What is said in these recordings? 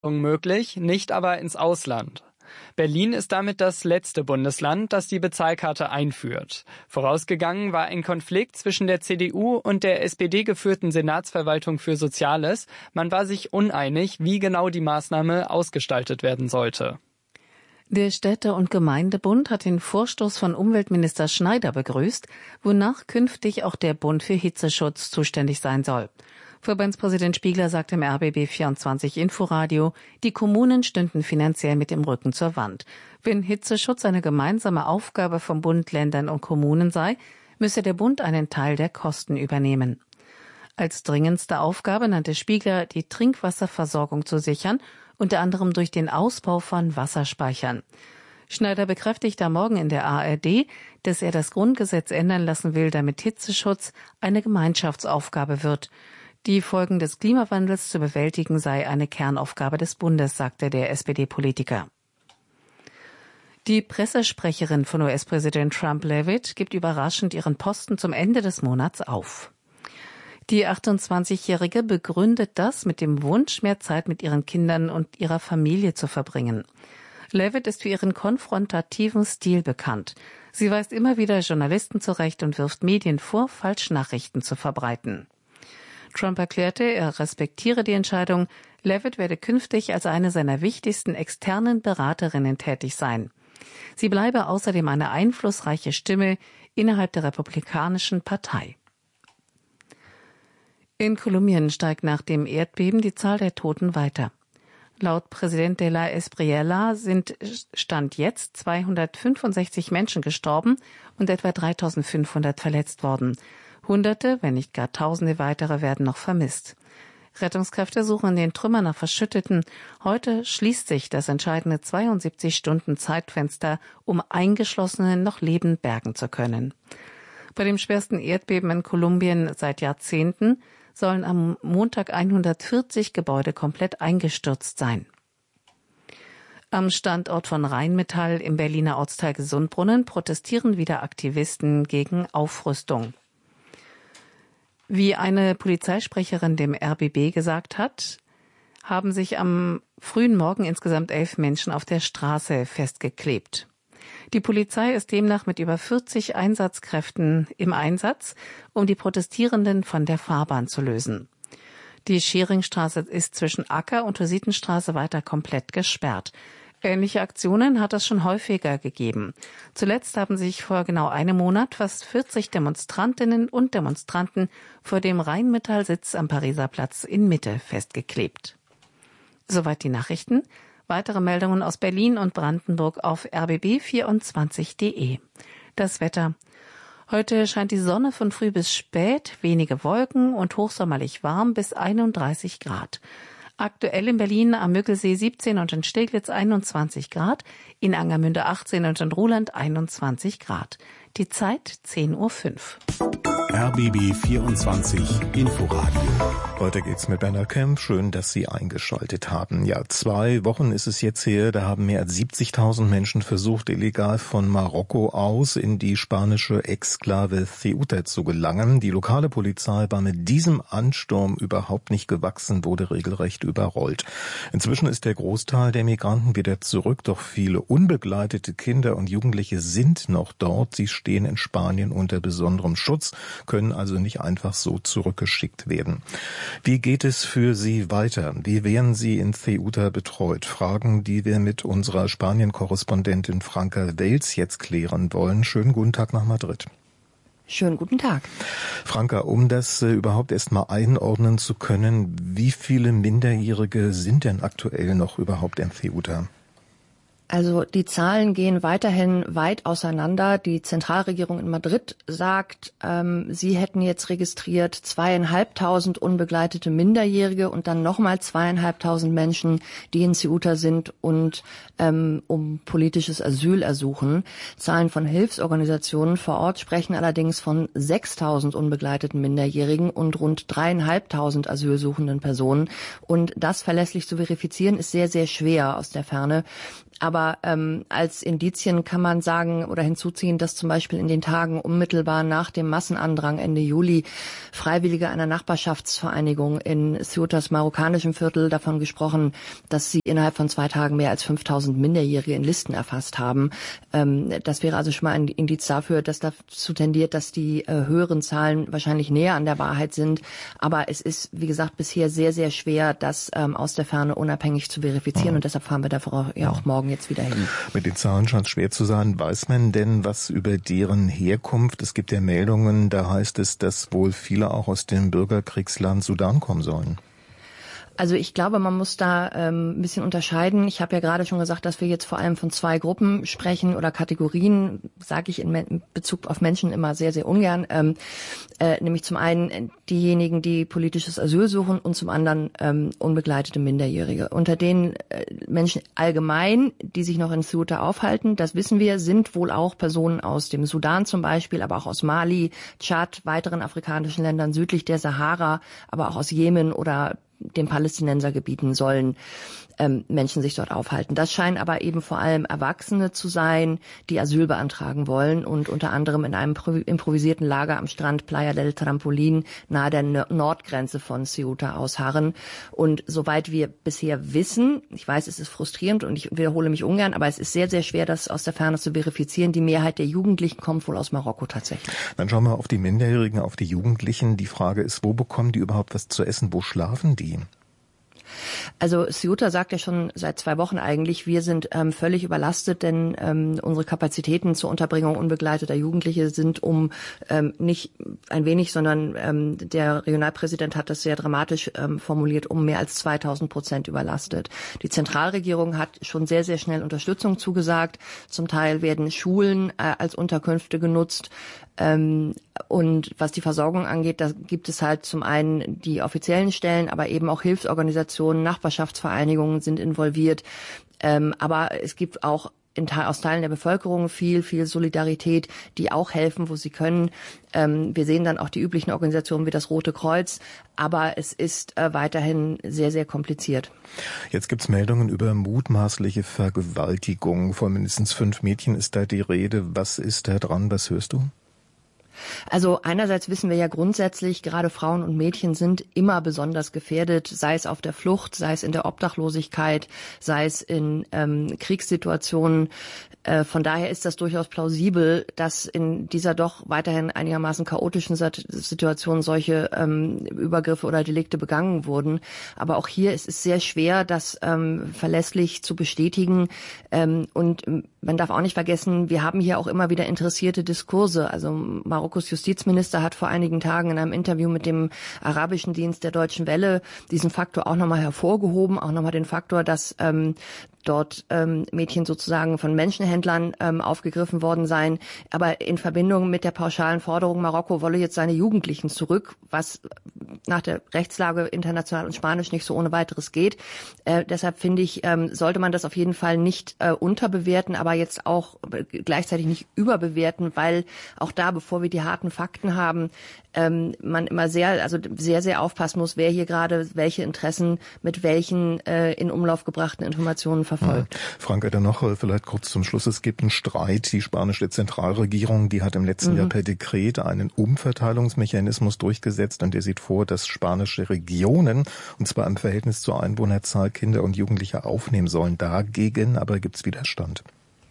möglich, nicht aber ins Ausland. Berlin ist damit das letzte Bundesland, das die Bezahlkarte einführt. Vorausgegangen war ein Konflikt zwischen der CDU und der SPD-geführten Senatsverwaltung für Soziales. Man war sich uneinig, wie genau die Maßnahme ausgestaltet werden sollte. Der Städte- und Gemeindebund hat den Vorstoß von Umweltminister Schneider begrüßt, wonach künftig auch der Bund für Hitzeschutz zuständig sein soll. Verbandspräsident Spiegler sagt im RBB24 Inforadio, die Kommunen stünden finanziell mit dem Rücken zur Wand. Wenn Hitzeschutz eine gemeinsame Aufgabe von Bund, Ländern und Kommunen sei, müsse der Bund einen Teil der Kosten übernehmen. Als dringendste Aufgabe nannte Spiegler, die Trinkwasserversorgung zu sichern, unter anderem durch den Ausbau von Wasserspeichern. Schneider bekräftigt am Morgen in der ARD, dass er das Grundgesetz ändern lassen will, damit Hitzeschutz eine Gemeinschaftsaufgabe wird. Die Folgen des Klimawandels zu bewältigen sei eine Kernaufgabe des Bundes, sagte der SPD-Politiker. Die Pressesprecherin von US-Präsident Trump, Leavitt, gibt überraschend ihren Posten zum Ende des Monats auf. Die 28-Jährige begründet das mit dem Wunsch, mehr Zeit mit ihren Kindern und ihrer Familie zu verbringen. Leavitt ist für ihren konfrontativen Stil bekannt. Sie weist immer wieder Journalisten zurecht und wirft Medien vor, Falschnachrichten zu verbreiten. Trump erklärte, er respektiere die Entscheidung. Leavitt werde künftig als eine seiner wichtigsten externen Beraterinnen tätig sein. Sie bleibe außerdem eine einflussreiche Stimme innerhalb der Republikanischen Partei. In Kolumbien steigt nach dem Erdbeben die Zahl der Toten weiter. Laut Präsident de la Espriella sind Stand jetzt 265 Menschen gestorben und etwa 3.500 verletzt worden. Hunderte, wenn nicht gar Tausende weitere werden noch vermisst. Rettungskräfte suchen in den Trümmern nach Verschütteten. Heute schließt sich das entscheidende 72-Stunden-Zeitfenster, um Eingeschlossene noch lebend bergen zu können. Bei dem schwersten Erdbeben in Kolumbien seit Jahrzehnten sollen am Montag 140 Gebäude komplett eingestürzt sein. Am Standort von Rheinmetall im Berliner Ortsteil Gesundbrunnen protestieren wieder Aktivisten gegen Aufrüstung. Wie eine Polizeisprecherin dem RBB gesagt hat, haben sich am frühen Morgen insgesamt 11 Menschen auf der Straße festgeklebt. Die Polizei ist demnach mit über 40 Einsatzkräften im Einsatz, um die Protestierenden von der Fahrbahn zu lösen. Die Scheringstraße ist zwischen Acker und Hussitenstraße weiter komplett gesperrt. Ähnliche Aktionen hat es schon häufiger gegeben. Zuletzt haben sich vor genau einem Monat fast 40 Demonstrantinnen und Demonstranten vor dem Rheinmetall-Sitz am Pariser Platz in Mitte festgeklebt. Soweit die Nachrichten. Weitere Meldungen aus Berlin und Brandenburg auf rbb24.de. Das Wetter. Heute scheint die Sonne von früh bis spät, wenige Wolken und hochsommerlich warm bis 31 Grad. Aktuell in Berlin am Müggelsee 17 und in Steglitz 21 Grad, in Angermünde 18 und in Ruhland 21 Grad. Die Zeit 10:05 Uhr. RBB 24 Inforadio. Heute geht's mit Bernhard Kempf. Schön, dass Sie eingeschaltet haben. Ja, 2 Wochen ist es jetzt her, da haben mehr als 70.000 Menschen versucht, illegal von Marokko aus in die spanische Exklave Ceuta zu gelangen. Die lokale Polizei war mit diesem Ansturm überhaupt nicht gewachsen, wurde regelrecht überrollt. Inzwischen ist der Großteil der Migranten wieder zurück, doch viele unbegleitete Kinder und Jugendliche sind noch dort. Sie stehen in Spanien unter besonderem Schutz, können also nicht einfach so zurückgeschickt werden. Wie geht es für Sie weiter? Wie werden Sie in Ceuta betreut? Fragen, die wir mit unserer Spanien-Korrespondentin Franka Wels jetzt klären wollen. Schönen guten Tag nach Madrid. Schönen guten Tag. Franka, um das überhaupt erst mal einordnen zu können, wie viele Minderjährige sind denn aktuell noch überhaupt in Ceuta? Also die Zahlen gehen weiterhin weit auseinander. Die Zentralregierung in Madrid sagt, sie hätten jetzt registriert 2.500 unbegleitete Minderjährige und dann nochmal 2.500 Menschen, die in Ceuta sind und um politisches Asyl ersuchen. Zahlen von Hilfsorganisationen vor Ort sprechen allerdings von 6.000 unbegleiteten Minderjährigen und rund 3.500 asylsuchenden Personen. Und das verlässlich zu verifizieren ist sehr, sehr schwer aus der Ferne. Aber als Indizien kann man sagen oder hinzuziehen, dass zum Beispiel in den Tagen unmittelbar nach dem Massenandrang Ende Juli Freiwillige einer Nachbarschaftsvereinigung in Ceutas marokkanischem Viertel davon gesprochen, dass sie innerhalb von 2 Tagen mehr als 5.000 Minderjährige in Listen erfasst haben. Das wäre also schon mal ein Indiz dafür, dass dazu tendiert, dass die höheren Zahlen wahrscheinlich näher an der Wahrheit sind. Aber es ist, wie gesagt, bisher sehr, sehr schwer, das aus der Ferne unabhängig zu verifizieren. Und deshalb fahren wir davor ja auch morgen jetzt wieder hin. Mit den Zahlen scheint es schwer zu sein. Weiß man denn was über deren Herkunft? Es gibt ja Meldungen, da heißt es, dass wohl viele auch aus dem Bürgerkriegsland Sudan kommen sollen. Also ich glaube, man muss da ein bisschen unterscheiden. Ich habe ja gerade schon gesagt, dass wir jetzt vor allem von 2 Gruppen sprechen oder Kategorien, sage ich in Bezug auf Menschen immer sehr, sehr ungern. Nämlich zum einen diejenigen, die politisches Asyl suchen und zum anderen unbegleitete Minderjährige. Unter den Menschen allgemein, die sich noch in Ceuta aufhalten, das wissen wir, sind wohl auch Personen aus dem Sudan zum Beispiel, aber auch aus Mali, Tschad, weiteren afrikanischen Ländern südlich der Sahara, aber auch aus Jemen oder den Palästinensergebieten sollen Menschen sich dort aufhalten. Das scheinen aber eben vor allem Erwachsene zu sein, die Asyl beantragen wollen und unter anderem in einem improvisierten Lager am Strand Playa del Trampolín nahe der Nordgrenze von Ceuta ausharren. Und soweit wir bisher wissen, ich weiß, es ist frustrierend und ich wiederhole mich ungern, aber es ist sehr, sehr schwer, das aus der Ferne zu verifizieren. Die Mehrheit der Jugendlichen kommt wohl aus Marokko tatsächlich. Dann schauen wir auf die Minderjährigen, auf die Jugendlichen. Die Frage ist, wo bekommen die überhaupt was zu essen? Wo schlafen die? Also Ceuta sagt ja schon seit 2 Wochen eigentlich, wir sind völlig überlastet, denn unsere Kapazitäten zur Unterbringung unbegleiteter Jugendliche sind nicht ein wenig, sondern der Regionalpräsident hat das sehr dramatisch formuliert, mehr als 2000% überlastet. Die Zentralregierung hat schon sehr, sehr schnell Unterstützung zugesagt. Zum Teil werden Schulen als Unterkünfte genutzt. Und was die Versorgung angeht, da gibt es halt zum einen die offiziellen Stellen, aber eben auch Hilfsorganisationen, Nachbarschaftsvereinigungen sind involviert. Aber es gibt auch aus Teilen der Bevölkerung viel Solidarität, die auch helfen, wo sie können. Wir sehen dann auch die üblichen Organisationen wie das Rote Kreuz, aber es ist weiterhin sehr, sehr kompliziert. Jetzt gibt's Meldungen über mutmaßliche Vergewaltigung. Von mindestens 5 Mädchen ist da die Rede. Was ist da dran? Was hörst du? Also einerseits wissen wir ja grundsätzlich, gerade Frauen und Mädchen sind immer besonders gefährdet, sei es auf der Flucht, sei es in der Obdachlosigkeit, sei es in Kriegssituationen. Von daher ist das durchaus plausibel, dass in dieser doch weiterhin einigermaßen chaotischen Situation solche Übergriffe oder Delikte begangen wurden. Aber auch hier ist es sehr schwer, das verlässlich zu bestätigen. Und man darf auch nicht vergessen, wir haben hier auch immer wieder interessierte Diskurse. Also Marokkos Justizminister hat vor einigen Tagen in einem Interview mit dem arabischen Dienst der Deutschen Welle diesen Faktor auch nochmal hervorgehoben, auch nochmal den Faktor, dass dort Mädchen sozusagen von Menschenhändlern aufgegriffen worden seien, aber in Verbindung mit der pauschalen Forderung, Marokko wolle jetzt seine Jugendlichen zurück, was nach der Rechtslage international und Spanisch nicht so ohne weiteres geht. Deshalb finde ich, sollte man das auf jeden Fall nicht unterbewerten, aber jetzt auch gleichzeitig nicht überbewerten, weil auch da, bevor wir die harten Fakten haben, man immer sehr, sehr aufpassen muss, wer hier gerade welche Interessen mit welchen in Umlauf gebrachten Informationen verfolgt. Frank, noch vielleicht kurz zum Schluss. Es gibt einen Streit. Die spanische Zentralregierung, die hat im letzten Jahr per Dekret einen Umverteilungsmechanismus durchgesetzt und der sieht vor, dass spanische Regionen, und zwar im Verhältnis zur Einwohnerzahl, Kinder und Jugendliche aufnehmen sollen. Dagegen aber gibt's Widerstand.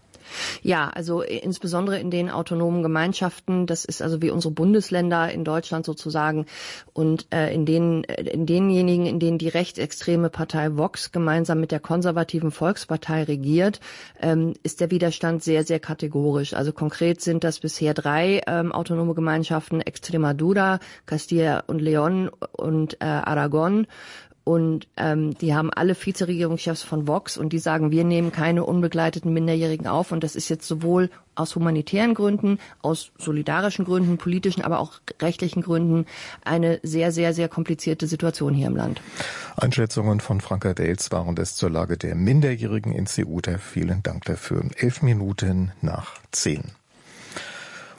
Ja, also insbesondere in den autonomen Gemeinschaften, das ist also wie unsere Bundesländer in Deutschland sozusagen, und in denjenigen, in denen die rechtsextreme Partei Vox gemeinsam mit der konservativen Volkspartei regiert, ist der Widerstand sehr, sehr kategorisch. Also konkret sind das bisher 3 autonome Gemeinschaften: Extremadura, Castilla und León und Aragon. Und die haben alle Vizeregierungschefs von Vox und die sagen, wir nehmen keine unbegleiteten Minderjährigen auf. Und das ist jetzt sowohl aus humanitären Gründen, aus solidarischen Gründen, politischen, aber auch rechtlichen Gründen eine sehr, sehr, sehr komplizierte Situation hier im Land. Einschätzungen von Franka Delz waren das zur Lage der Minderjährigen in Ceuta. Vielen Dank dafür. 11 Minuten nach 10.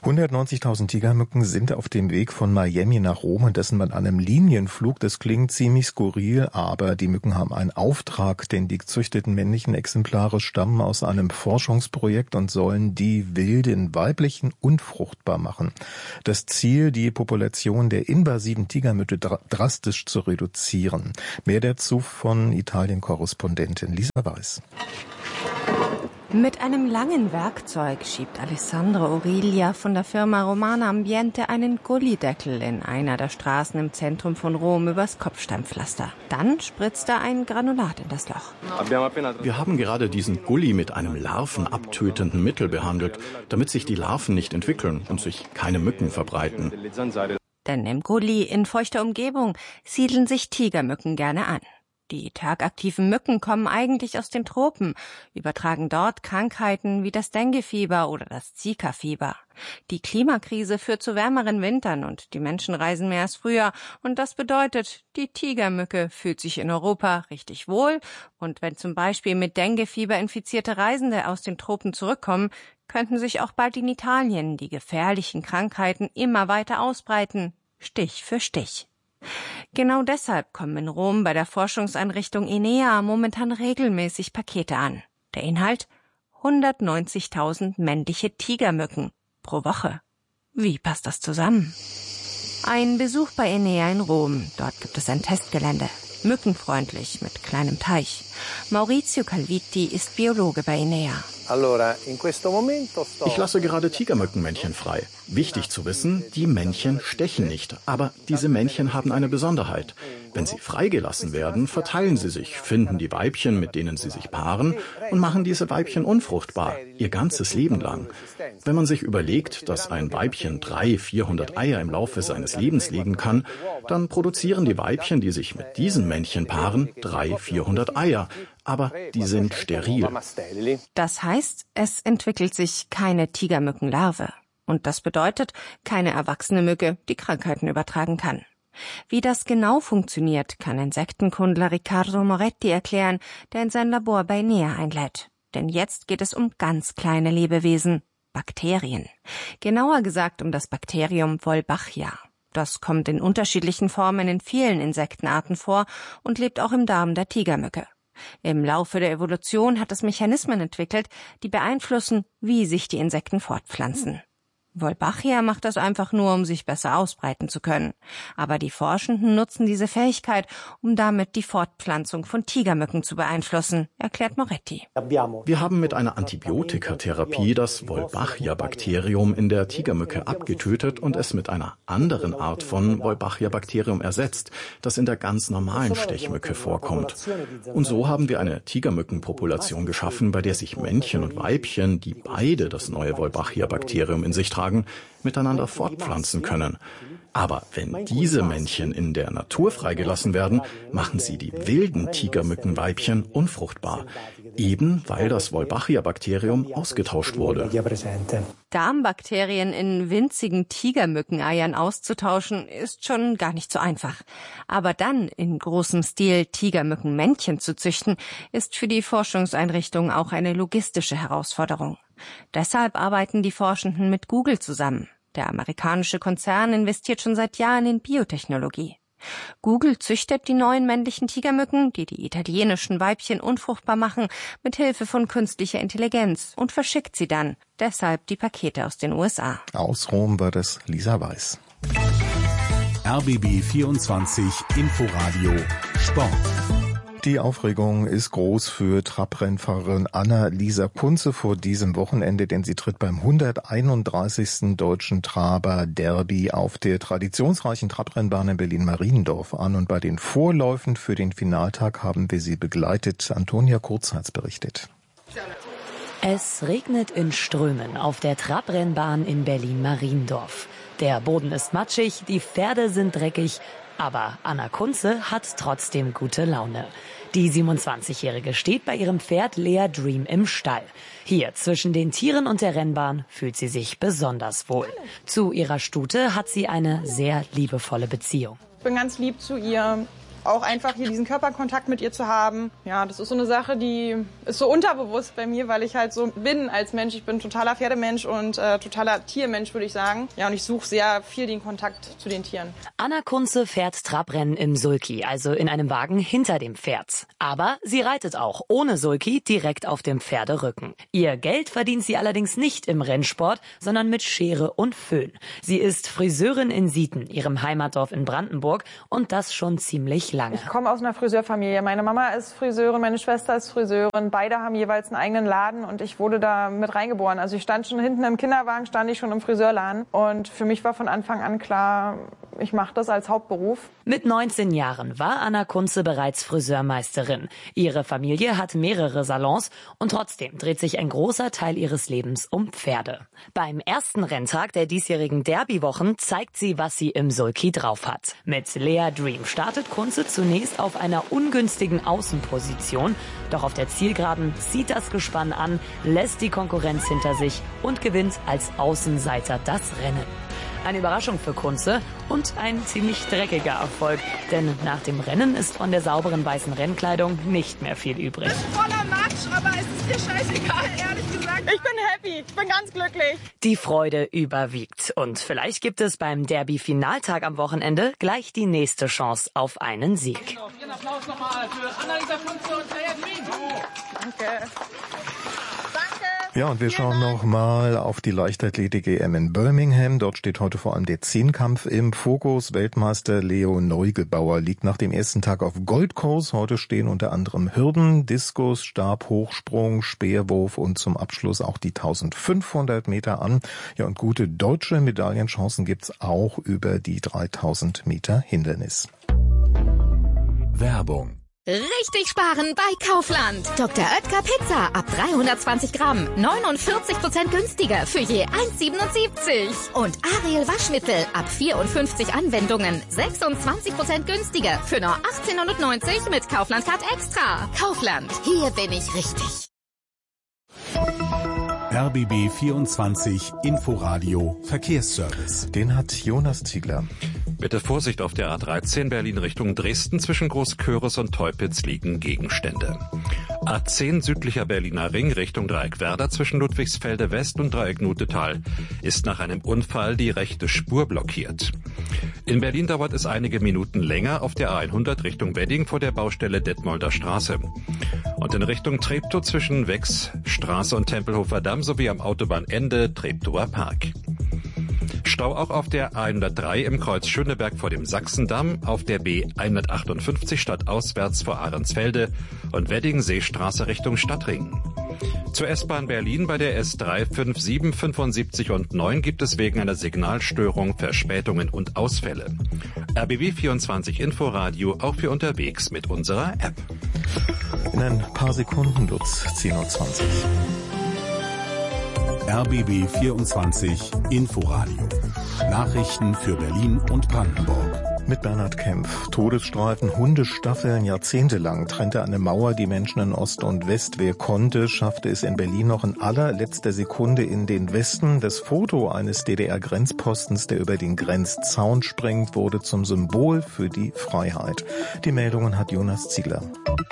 190.000 Tigermücken sind auf dem Weg von Miami nach Rom und dessen mit einem Linienflug. Das klingt ziemlich skurril, aber die Mücken haben einen Auftrag, denn die gezüchteten männlichen Exemplare stammen aus einem Forschungsprojekt und sollen die wilden weiblichen unfruchtbar machen. Das Ziel, die Population der invasiven Tigermücke drastisch zu reduzieren. Mehr dazu von Italien-Korrespondentin Lisa Weiß. Mit einem langen Werkzeug schiebt Alessandro Aurelia von der Firma Romana Ambiente einen Gullideckel in einer der Straßen im Zentrum von Rom übers Kopfsteinpflaster. Dann spritzt er ein Granulat in das Loch. Wir haben gerade diesen Gully mit einem larvenabtötenden Mittel behandelt, damit sich die Larven nicht entwickeln und sich keine Mücken verbreiten. Denn im Gully in feuchter Umgebung siedeln sich Tigermücken gerne an. Die tagaktiven Mücken kommen eigentlich aus den Tropen, übertragen dort Krankheiten wie das Denguefieber oder das Zika-Fieber. Die Klimakrise führt zu wärmeren Wintern und die Menschen reisen mehr als früher. Und das bedeutet, die Tigermücke fühlt sich in Europa richtig wohl. Und wenn zum Beispiel mit Denguefieber infizierte Reisende aus den Tropen zurückkommen, könnten sich auch bald in Italien die gefährlichen Krankheiten immer weiter ausbreiten, Stich für Stich. Genau deshalb kommen in Rom bei der Forschungseinrichtung Enea momentan regelmäßig Pakete an. Der Inhalt: 190.000 männliche Tigermücken pro Woche. Wie passt das zusammen? Ein Besuch bei Enea in Rom. Dort gibt es ein Testgelände. Mückenfreundlich, mit kleinem Teich. Maurizio Calviti ist Biologe bei Enea. Ich lasse gerade Tigermückenmännchen frei. Wichtig zu wissen, die Männchen stechen nicht. Aber diese Männchen haben eine Besonderheit. Wenn sie freigelassen werden, verteilen sie sich, finden die Weibchen, mit denen sie sich paaren, und machen diese Weibchen unfruchtbar, ihr ganzes Leben lang. Wenn man sich überlegt, dass ein Weibchen 300-400 Eier im Laufe seines Lebens legen kann, dann produzieren die Weibchen, die sich mit diesen Männchen paaren, 300-400 Eier. Aber die sind steril. Das heißt, es entwickelt sich keine Tigermückenlarve. Und das bedeutet, keine erwachsene Mücke, die Krankheiten übertragen kann. Wie das genau funktioniert, kann Insektenkundler Riccardo Moretti erklären, der in sein Labor bei Enea einlädt. Denn jetzt geht es um ganz kleine Lebewesen, Bakterien. Genauer gesagt um das Bakterium Wolbachia. Das kommt in unterschiedlichen Formen in vielen Insektenarten vor und lebt auch im Darm der Tigermücke. Im Laufe der Evolution hat es Mechanismen entwickelt, die beeinflussen, wie sich die Insekten fortpflanzen. Wolbachia macht das einfach nur, um sich besser ausbreiten zu können. Aber die Forschenden nutzen diese Fähigkeit, um damit die Fortpflanzung von Tigermücken zu beeinflussen, erklärt Moretti. Wir haben mit einer Antibiotikatherapie das Wolbachia-Bakterium in der Tigermücke abgetötet und es mit einer anderen Art von Wolbachia-Bakterium ersetzt, das in der ganz normalen Stechmücke vorkommt. Und so haben wir eine Tigermückenpopulation geschaffen, bei der sich Männchen und Weibchen, die beide das neue Wolbachia-Bakterium in sich tragen, miteinander fortpflanzen können. Aber wenn diese Männchen in der Natur freigelassen werden, machen sie die wilden Tigermückenweibchen unfruchtbar. Eben weil das Wolbachia-Bakterium ausgetauscht wurde. Darmbakterien in winzigen Tigermückeneiern auszutauschen, ist schon gar nicht so einfach. Aber dann in großem Stil Tigermückenmännchen zu züchten, ist für die Forschungseinrichtung auch eine logistische Herausforderung. Deshalb arbeiten die Forschenden mit Google zusammen. Der amerikanische Konzern investiert schon seit Jahren in Biotechnologie. Google züchtet die neuen männlichen Tigermücken, die die italienischen Weibchen unfruchtbar machen, mit Hilfe von künstlicher Intelligenz und verschickt sie dann. Deshalb die Pakete aus den USA. Aus Rom war das Lisa Weiß. RBB 24 Inforadio Sport. Die Aufregung ist groß für Trabrennfahrerin Anna-Lisa Kunze vor diesem Wochenende, denn sie tritt beim 131. Deutschen Traber-Derby auf der traditionsreichen Trabrennbahn in Berlin-Mariendorf an. Und bei den Vorläufen für den Finaltag haben wir sie begleitet. Antonia Kurzhals berichtet. Es regnet in Strömen auf der Trabrennbahn in Berlin-Mariendorf. Der Boden ist matschig, die Pferde sind dreckig, aber Anna Kunze hat trotzdem gute Laune. Die 27-Jährige steht bei ihrem Pferd Lea Dream im Stall. Hier zwischen den Tieren und der Rennbahn fühlt sie sich besonders wohl. Zu ihrer Stute hat sie eine sehr liebevolle Beziehung. Ich bin ganz lieb zu ihr. auch einfach hier diesen Körperkontakt mit ihr zu haben. Ja, das ist so eine Sache, die ist so unterbewusst bei mir, weil ich halt so bin als Mensch. Ich bin totaler Pferdemensch und totaler Tiermensch, würde ich sagen. Ja, und ich suche sehr viel den Kontakt zu den Tieren. Anna Kunze fährt Trabrennen im Sulky, also in einem Wagen hinter dem Pferd. Aber sie reitet auch ohne Sulky direkt auf dem Pferderücken. Ihr Geld verdient sie allerdings nicht im Rennsport, sondern mit Schere und Föhn. Sie ist Friseurin in Sieten, ihrem Heimatdorf in Brandenburg, und das schon ziemlich lange. Ich komme aus einer Friseurfamilie. Meine Mama ist Friseurin, meine Schwester ist Friseurin. Beide haben jeweils einen eigenen Laden und ich wurde da mit reingeboren. Also ich stand schon hinten im Kinderwagen, stand ich schon im Friseurladen. Und für mich war von Anfang an klar, ich mache das als Hauptberuf. Mit 19 Jahren war Anna Kunze bereits Friseurmeisterin. Ihre Familie hat mehrere Salons und trotzdem dreht sich ein großer Teil ihres Lebens um Pferde. Beim ersten Renntag der diesjährigen Derby-Wochen zeigt sie, was sie im Sulky drauf hat. Mit Lea Dream startet Kunze zunächst auf einer ungünstigen Außenposition. Doch auf der Zielgeraden zieht das Gespann an, lässt die Konkurrenz hinter sich und gewinnt als Außenseiter das Rennen. Eine Überraschung für Kunze und ein ziemlich dreckiger Erfolg. Denn nach dem Rennen ist von der sauberen weißen Rennkleidung nicht mehr viel übrig. Es ist voller Matsch, aber es ist mir scheißegal, ehrlich gesagt. Ich bin happy, ich bin ganz glücklich. Die Freude überwiegt. Und vielleicht gibt es beim Derby-Finaltag am Wochenende gleich die nächste Chance auf einen Sieg. Vielen Applaus nochmal für Annalisa Kunze und Lea Dream. Danke. Ja, und wir schauen noch mal auf die Leichtathletik-EM in Birmingham. Dort steht heute vor allem der Zehnkampf im Fokus. Weltmeister Leo Neugebauer liegt nach dem ersten Tag auf Goldkurs. Heute stehen unter anderem Hürden, Diskus, Stabhochsprung, Speerwurf und zum Abschluss auch die 1500 Meter an. Ja, und gute deutsche Medaillenchancen gibt's auch über die 3000 Meter Hindernis. Werbung. Richtig sparen bei Kaufland. Dr. Oetker Pizza ab 320 Gramm. 49% günstiger für je 1,77. Und Ariel Waschmittel ab 54 Anwendungen. 26% günstiger für nur 18,90 mit Kaufland Card Extra. Kaufland, hier bin ich richtig. RBB 24 Inforadio Verkehrsservice. Den hat Jonas Ziegler. Bitte Vorsicht auf der A13 Berlin Richtung Dresden. Zwischen Großköris und Teupitz liegen Gegenstände. A10 südlicher Berliner Ring Richtung Dreieck Werder zwischen Ludwigsfelde West und Dreieck Nutetal ist nach einem Unfall die rechte Spur blockiert. In Berlin dauert es einige Minuten länger auf der A100 Richtung Wedding vor der Baustelle Detmolder Straße. Und in Richtung Treptow zwischen Wechsstraße und Tempelhofer Damm sowie am Autobahnende Treptower Park. Stau auch auf der A103 im Kreuz Schöneberg vor dem Sachsendamm, auf der B158 stadtauswärts vor Ahrensfelde und Wedding-Seestraße Richtung Stadtring. Zur S-Bahn Berlin bei der S3, 5, 7, 75 und 9 gibt es wegen einer Signalstörung Verspätungen und Ausfälle. RBB 24 Inforadio auch für unterwegs mit unserer App. In ein paar Sekunden wird's 10:20 Uhr. RBB 24 Inforadio. Nachrichten für Berlin und Brandenburg. Mit Bernhard Kempf. Todesstreifen, Hundestaffeln. Jahrzehntelang trennte eine Mauer die Menschen in Ost und West. Wer konnte, schaffte es in Berlin noch in allerletzter Sekunde in den Westen. Das Foto eines DDR-Grenzpostens, der über den Grenzzaun springt, wurde zum Symbol für die Freiheit. Die Meldungen hat Jonas Ziegler.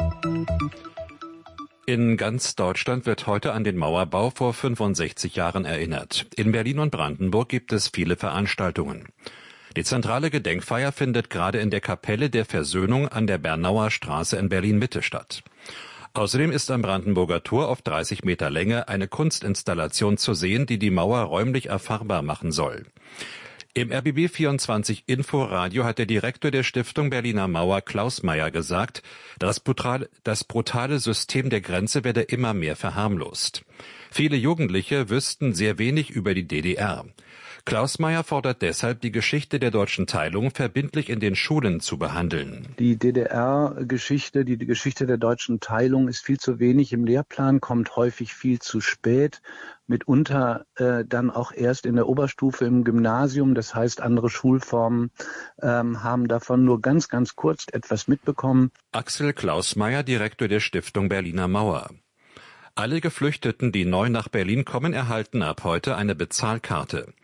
In ganz Deutschland wird heute an den Mauerbau vor 65 Jahren erinnert. In Berlin und Brandenburg gibt es viele Veranstaltungen. Die zentrale Gedenkfeier findet gerade in der Kapelle der Versöhnung an der Bernauer Straße in Berlin-Mitte statt. Außerdem ist am Brandenburger Tor auf 30 Meter Länge eine Kunstinstallation zu sehen, die die Mauer räumlich erfahrbar machen soll. Im RBB 24 Inforadio hat der Direktor der Stiftung Berliner Mauer Klaus Meyer gesagt, das brutale System der Grenze werde immer mehr verharmlost. Viele Jugendliche wüssten sehr wenig über die DDR. Klaus Meyer fordert deshalb, die Geschichte der deutschen Teilung verbindlich in den Schulen zu behandeln. Die DDR-Geschichte, die Geschichte der deutschen Teilung ist viel zu wenig im Lehrplan, kommt häufig viel zu spät, mitunter dann auch erst in der Oberstufe im Gymnasium. Das heißt, andere Schulformen haben davon nur ganz, ganz kurz etwas mitbekommen. Axel Klaus Meyer, Direktor der Stiftung Berliner Mauer. Alle Geflüchteten, die neu nach Berlin kommen, erhalten ab heute eine Bezahlkarte.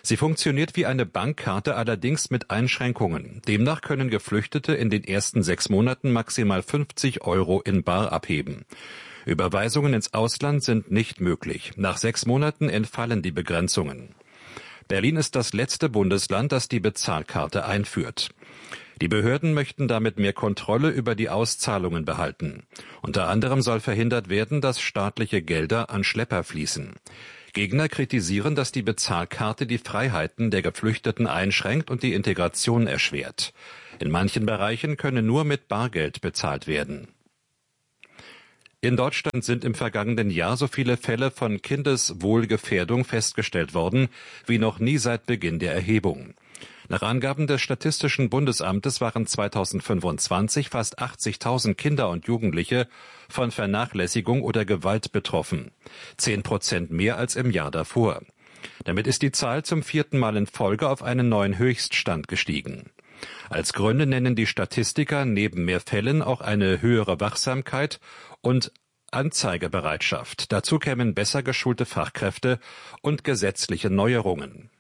Sie funktioniert wie eine Bankkarte, allerdings mit Einschränkungen. Demnach können Geflüchtete in den ersten 6 Monaten maximal 50 € in bar abheben. Überweisungen ins Ausland sind nicht möglich. Nach 6 Monaten entfallen die Begrenzungen. Berlin ist das letzte Bundesland, das die Bezahlkarte einführt. Die Behörden möchten damit mehr Kontrolle über die Auszahlungen behalten. Unter anderem soll verhindert werden, dass staatliche Gelder an Schlepper fließen. Gegner kritisieren, dass die Bezahlkarte die Freiheiten der Geflüchteten einschränkt und die Integration erschwert. In manchen Bereichen könne nur mit Bargeld bezahlt werden. In Deutschland sind im vergangenen Jahr so viele Fälle von Kindeswohlgefährdung festgestellt worden wie noch nie seit Beginn der Erhebung. Nach Angaben des Statistischen Bundesamtes waren 2025 fast 80.000 Kinder und Jugendliche von Vernachlässigung oder Gewalt betroffen. 10% mehr als im Jahr davor. Damit ist die Zahl zum 4. Mal in Folge auf einen neuen Höchststand gestiegen. Als Gründe nennen die Statistiker neben mehr Fällen auch eine höhere Wachsamkeit und Anzeigebereitschaft. Dazu kämen besser geschulte Fachkräfte und gesetzliche Neuerungen.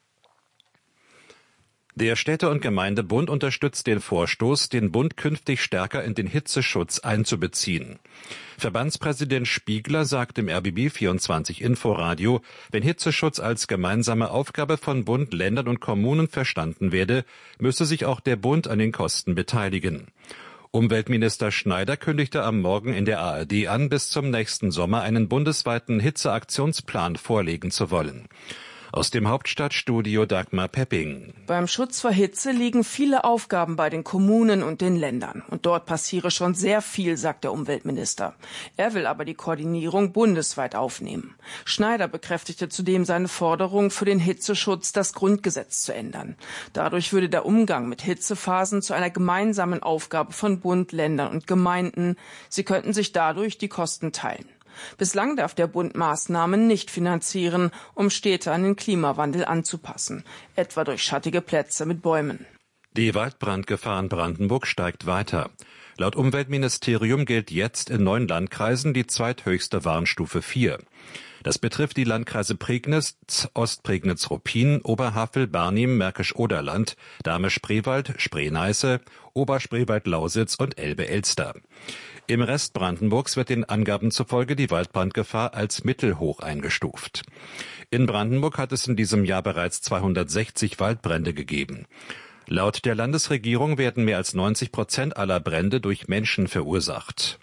Der Städte- und Gemeindebund unterstützt den Vorstoß, den Bund künftig stärker in den Hitzeschutz einzubeziehen. Verbandspräsident Spiegler sagt im RBB 24 Inforadio, wenn Hitzeschutz als gemeinsame Aufgabe von Bund, Ländern und Kommunen verstanden werde, müsse sich auch der Bund an den Kosten beteiligen. Umweltminister Schneider kündigte am Morgen in der ARD an, bis zum nächsten Sommer einen bundesweiten Hitzeaktionsplan vorlegen zu wollen. Aus dem Hauptstadtstudio Dagmar Pepping. Beim Schutz vor Hitze liegen viele Aufgaben bei den Kommunen und den Ländern. Und dort passiere schon sehr viel, sagt der Umweltminister. Er will aber die Koordinierung bundesweit aufnehmen. Schneider bekräftigte zudem seine Forderung, für den Hitzeschutz das Grundgesetz zu ändern. Dadurch würde der Umgang mit Hitzephasen zu einer gemeinsamen Aufgabe von Bund, Ländern und Gemeinden. Sie könnten sich dadurch die Kosten teilen. Bislang darf der Bund Maßnahmen nicht finanzieren, um Städte an den Klimawandel anzupassen, etwa durch schattige Plätze mit Bäumen. Die Waldbrandgefahr in Brandenburg steigt weiter. Laut Umweltministerium gilt jetzt in 9 Landkreisen die zweithöchste Warnstufe 4. Das betrifft die Landkreise Prignitz, Ostprignitz-Ruppin, Oberhavel, Barnim, Märkisch-Oderland, Dahme-Spreewald, Spree-Neiße, Oberspreewald-Lausitz und Elbe-Elster. Im Rest Brandenburgs wird den Angaben zufolge die Waldbrandgefahr als mittelhoch eingestuft. In Brandenburg hat es in diesem Jahr bereits 260 Waldbrände gegeben. Laut der Landesregierung werden mehr als 90% aller Brände durch Menschen verursacht.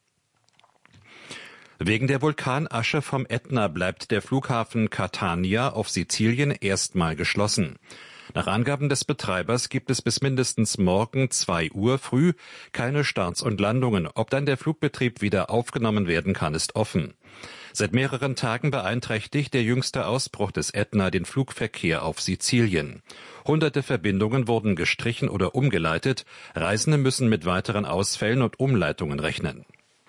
Wegen der Vulkanasche vom Ätna bleibt der Flughafen Catania auf Sizilien erstmal geschlossen. Nach Angaben des Betreibers gibt es bis mindestens morgen 2 Uhr früh keine Starts und Landungen. Ob dann der Flugbetrieb wieder aufgenommen werden kann, ist offen. Seit mehreren Tagen beeinträchtigt der jüngste Ausbruch des Ätna den Flugverkehr auf Sizilien. Hunderte Verbindungen wurden gestrichen oder umgeleitet. Reisende müssen mit weiteren Ausfällen und Umleitungen rechnen.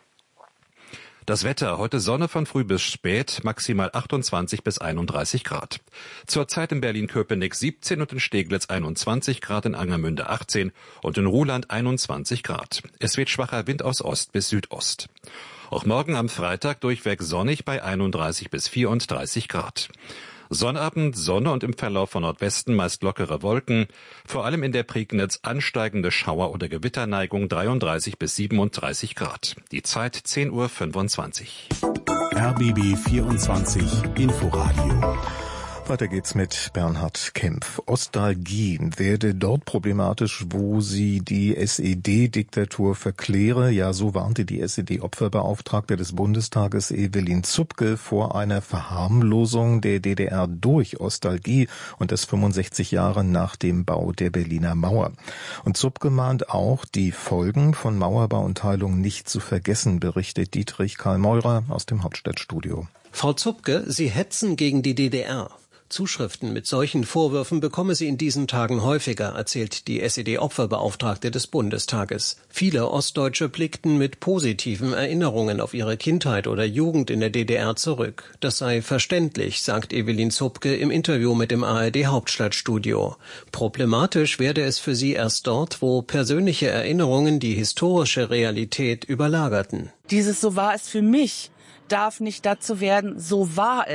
Das Wetter, heute Sonne von früh bis spät, maximal 28 bis 31 Grad. Zurzeit in Berlin-Köpenick 17 und in Steglitz 21 Grad, in Angermünde 18 und in Ruhland 21 Grad. Es weht schwacher Wind aus Ost bis Südost. Auch morgen am Freitag durchweg sonnig bei 31 bis 34 Grad. Sonnabend Sonne und im Verlauf von Nordwesten meist lockere Wolken, vor allem in der Prignitz ansteigende Schauer- oder Gewitterneigung 33 bis 37 Grad. Die Zeit 10:25 Uhr. RBB 24 Inforadio. Weiter geht's mit Bernhard Kempf. Ostalgie werde dort problematisch, wo sie die SED-Diktatur verkläre. Ja, so warnte die SED-Opferbeauftragte des Bundestages Evelyn Zupke vor einer Verharmlosung der DDR durch Ostalgie und das 65 Jahre nach dem Bau der Berliner Mauer. Und Zupke mahnt auch, die Folgen von Mauerbau und Teilung nicht zu vergessen, berichtet Dietrich Karl Meurer aus dem Hauptstadtstudio. Frau Zupke, Sie hetzen gegen die DDR. Zuschriften mit solchen Vorwürfen bekomme sie in diesen Tagen häufiger, erzählt die SED-Opferbeauftragte des Bundestages. Viele Ostdeutsche blickten mit positiven Erinnerungen auf ihre Kindheit oder Jugend in der DDR zurück. Das sei verständlich, sagt Evelyn Zupke im Interview mit dem ARD-Hauptstadtstudio. Problematisch werde es für sie erst dort, wo persönliche Erinnerungen die historische Realität überlagerten. Dieses "So war es für mich" darf nicht dazu werden, "so war es".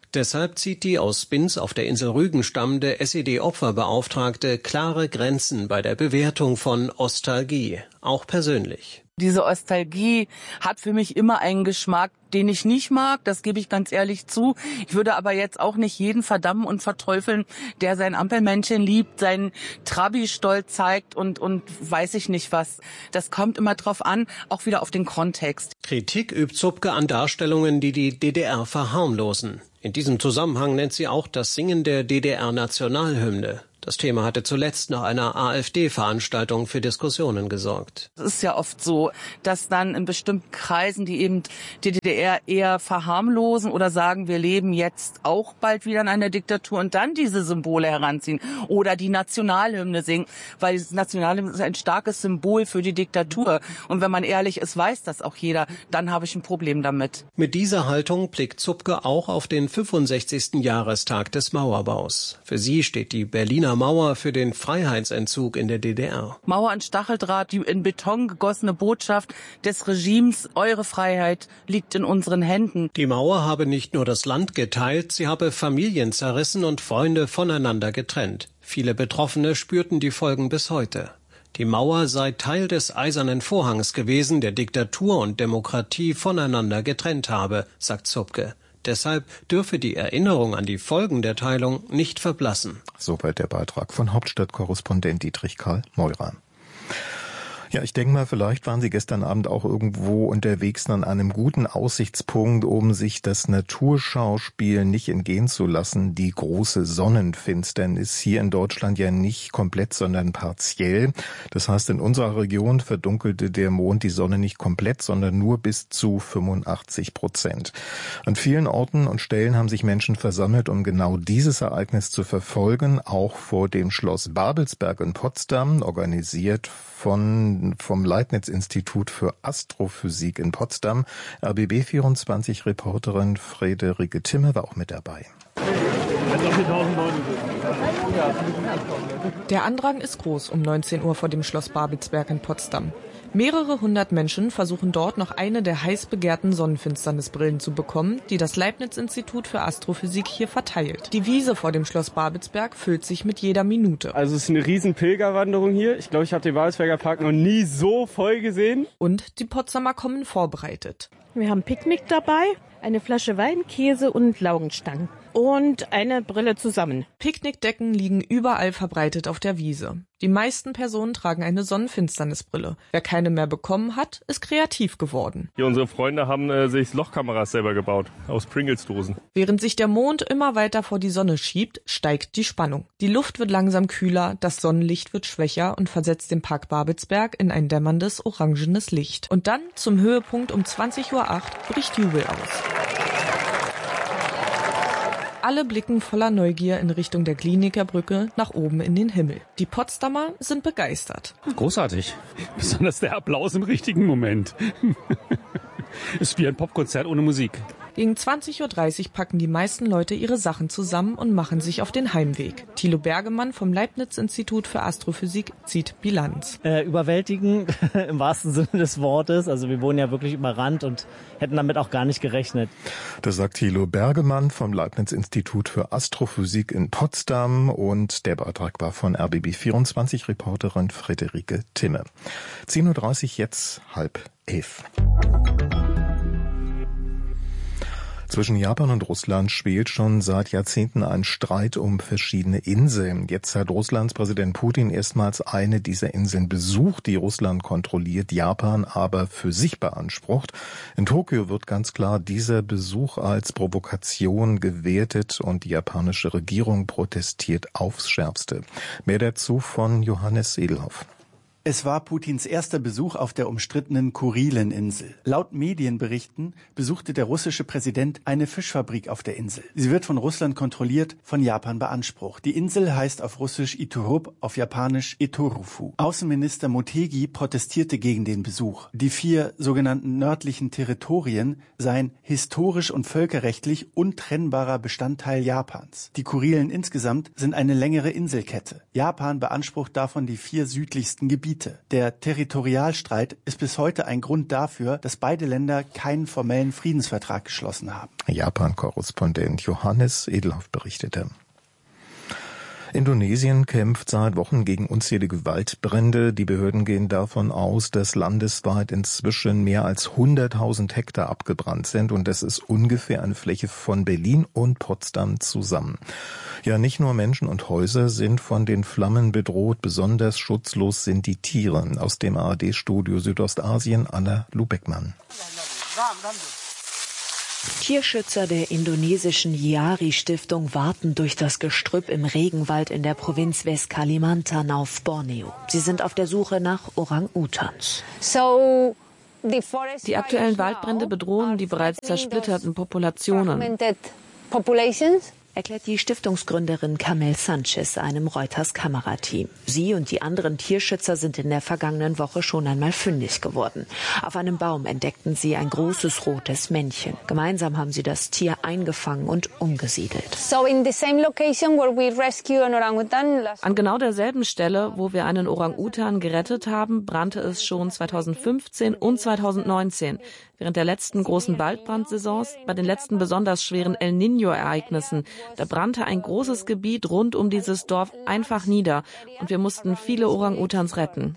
Deshalb zieht die aus Binz auf der Insel Rügen stammende SED-Opferbeauftragte klare Grenzen bei der Bewertung von Ostalgie, auch persönlich. Diese Ostalgie hat für mich immer einen Geschmack, den ich nicht mag, das gebe ich ganz ehrlich zu. Ich würde aber jetzt auch nicht jeden verdammen und verteufeln, der sein Ampelmännchen liebt, seinen Trabi-Stolz zeigt und weiß ich nicht was. Das kommt immer drauf an, auch wieder auf den Kontext. Kritik übt Zupke an Darstellungen, die die DDR verharmlosen. In diesem Zusammenhang nennt sie auch das Singen der DDR-Nationalhymne. Das Thema hatte zuletzt nach einer AfD-Veranstaltung für Diskussionen gesorgt. Es ist ja oft so, dass dann in bestimmten Kreisen, die eben die DDR eher verharmlosen oder sagen, wir leben jetzt auch bald wieder in einer Diktatur und dann diese Symbole heranziehen oder die Nationalhymne singen, weil das Nationalhymne ist ein starkes Symbol für die Diktatur. Und wenn man ehrlich ist, weiß das auch jeder, dann habe ich ein Problem damit. Mit dieser Haltung blickt Zupke auch auf den 65. Jahrestag des Mauerbaus. Für sie steht die Berliner Mauer für den Freiheitsentzug in der DDR. Mauer und Stacheldraht, die in Beton gegossene Botschaft des Regimes, eure Freiheit liegt in unseren Händen. Die Mauer habe nicht nur das Land geteilt, sie habe Familien zerrissen und Freunde voneinander getrennt. Viele Betroffene spürten die Folgen bis heute. Die Mauer sei Teil des Eisernen Vorhangs gewesen, der Diktatur und Demokratie voneinander getrennt habe, sagt Zupke. Deshalb dürfe die Erinnerung an die Folgen der Teilung nicht verblassen. Soweit der Beitrag von Hauptstadtkorrespondent Dietrich Karl Meurer. Ja, ich denke mal, vielleicht waren Sie gestern Abend auch irgendwo unterwegs an einem guten Aussichtspunkt, um sich das Naturschauspiel nicht entgehen zu lassen. Die große Sonnenfinsternis hier in Deutschland ja nicht komplett, sondern partiell. Das heißt, in unserer Region verdunkelte der Mond die Sonne nicht komplett, sondern nur bis zu 85%. An vielen Orten und Stellen haben sich Menschen versammelt, um genau dieses Ereignis zu verfolgen, auch vor dem Schloss Babelsberg in Potsdam, organisiert vom Leibniz-Institut für Astrophysik in Potsdam. RBB24-Reporterin Friederike Timme war auch mit dabei. Der Andrang ist groß um 19 Uhr vor dem Schloss Babelsberg in Potsdam. Mehrere hundert Menschen versuchen dort noch eine der heiß begehrten Sonnenfinsternisbrillen zu bekommen, die das Leibniz-Institut für Astrophysik hier verteilt. Die Wiese vor dem Schloss Babelsberg füllt sich mit jeder Minute. Also es ist eine riesen Pilgerwanderung hier. Ich glaube, ich habe den Babelsberger Park noch nie so voll gesehen. Und die Potsdamer kommen vorbereitet. Wir haben Picknick dabei, eine Flasche Wein, Käse und Laugenstangen. Und eine Brille zusammen. Picknickdecken liegen überall verbreitet auf der Wiese. Die meisten Personen tragen eine Sonnenfinsternisbrille. Wer keine mehr bekommen hat, ist kreativ geworden. Hier unsere Freunde haben sich Lochkameras selber gebaut, aus Pringles-Dosen. Während sich der Mond immer weiter vor die Sonne schiebt, steigt die Spannung. Die Luft wird langsam kühler, das Sonnenlicht wird schwächer und versetzt den Park Babelsberg in ein dämmerndes, orangenes Licht. Und dann, zum Höhepunkt um 20:08 Uhr, bricht Jubel aus. Alle blicken voller Neugier in Richtung der Glienicker Brücke nach oben in den Himmel. Die Potsdamer sind begeistert. Großartig. Besonders der Applaus im richtigen Moment. Ist wie ein Popkonzert ohne Musik. Gegen 20:30 Uhr packen die meisten Leute ihre Sachen zusammen und machen sich auf den Heimweg. Thilo Bergemann vom Leibniz-Institut für Astrophysik zieht Bilanz. Überwältigend im wahrsten Sinne des Wortes. Also wir wurden ja wirklich überrannt und hätten damit auch gar nicht gerechnet. Das sagt Thilo Bergemann vom Leibniz-Institut für Astrophysik in Potsdam und der Beitrag war von RBB24-Reporterin Friederike Timme. 10:30 Uhr jetzt 10:30. Zwischen Japan und Russland schwelt schon seit Jahrzehnten ein Streit um verschiedene Inseln. Jetzt hat Russlands Präsident Putin erstmals eine dieser Inseln besucht, die Russland kontrolliert, Japan aber für sich beansprucht. In Tokio wird ganz klar dieser Besuch als Provokation gewertet und die japanische Regierung protestiert aufs Schärfste. Mehr dazu von Johannes Edelhoff. Es war Putins erster Besuch auf der umstrittenen Kurileninsel. Laut Medienberichten besuchte der russische Präsident eine Fischfabrik auf der Insel. Sie wird von Russland kontrolliert, von Japan beansprucht. Die Insel heißt auf Russisch Iturup, auf Japanisch Etorufu. Außenminister Motegi protestierte gegen den Besuch. Die 4 sogenannten nördlichen Territorien seien historisch und völkerrechtlich untrennbarer Bestandteil Japans. Die Kurilen insgesamt sind eine längere Inselkette. Japan beansprucht davon die 4 südlichsten Gebiete. Gebiete. Der Territorialstreit ist bis heute ein Grund dafür, dass beide Länder keinen formellen Friedensvertrag geschlossen haben. Japan-Korrespondent Johannes Edelhoff berichtete. Indonesien kämpft seit Wochen gegen unzählige Waldbrände. Die Behörden gehen davon aus, dass landesweit inzwischen mehr als 100.000 Hektar abgebrannt sind. Und das ist ungefähr eine Fläche von Berlin und Potsdam zusammen. Ja, nicht nur Menschen und Häuser sind von den Flammen bedroht. Besonders schutzlos sind die Tiere. Aus dem ARD-Studio Südostasien, Anna Lubeckmann. Tierschützer der indonesischen Yiari-Stiftung warten durch das Gestrüpp im Regenwald in der Provinz West-Kalimantan auf Borneo. Sie sind auf der Suche nach Orang-Utans. Die aktuellen Waldbrände bedrohen die bereits zersplitterten Populationen, erklärt die Stiftungsgründerin Camel Sanchez einem Reuters-Kamerateam. Sie und die anderen Tierschützer sind in der vergangenen Woche schon einmal fündig geworden. Auf einem Baum entdeckten sie ein großes rotes Männchen. Gemeinsam haben sie das Tier eingefangen und umgesiedelt. An genau derselben Stelle, wo wir einen Orang-Utan gerettet haben, brannte es schon 2015 und 2019. Während der letzten großen Waldbrandsaisons, bei den letzten besonders schweren El Niño-Ereignissen, da brannte ein großes Gebiet rund um dieses Dorf einfach nieder und wir mussten viele Orang-Utans retten.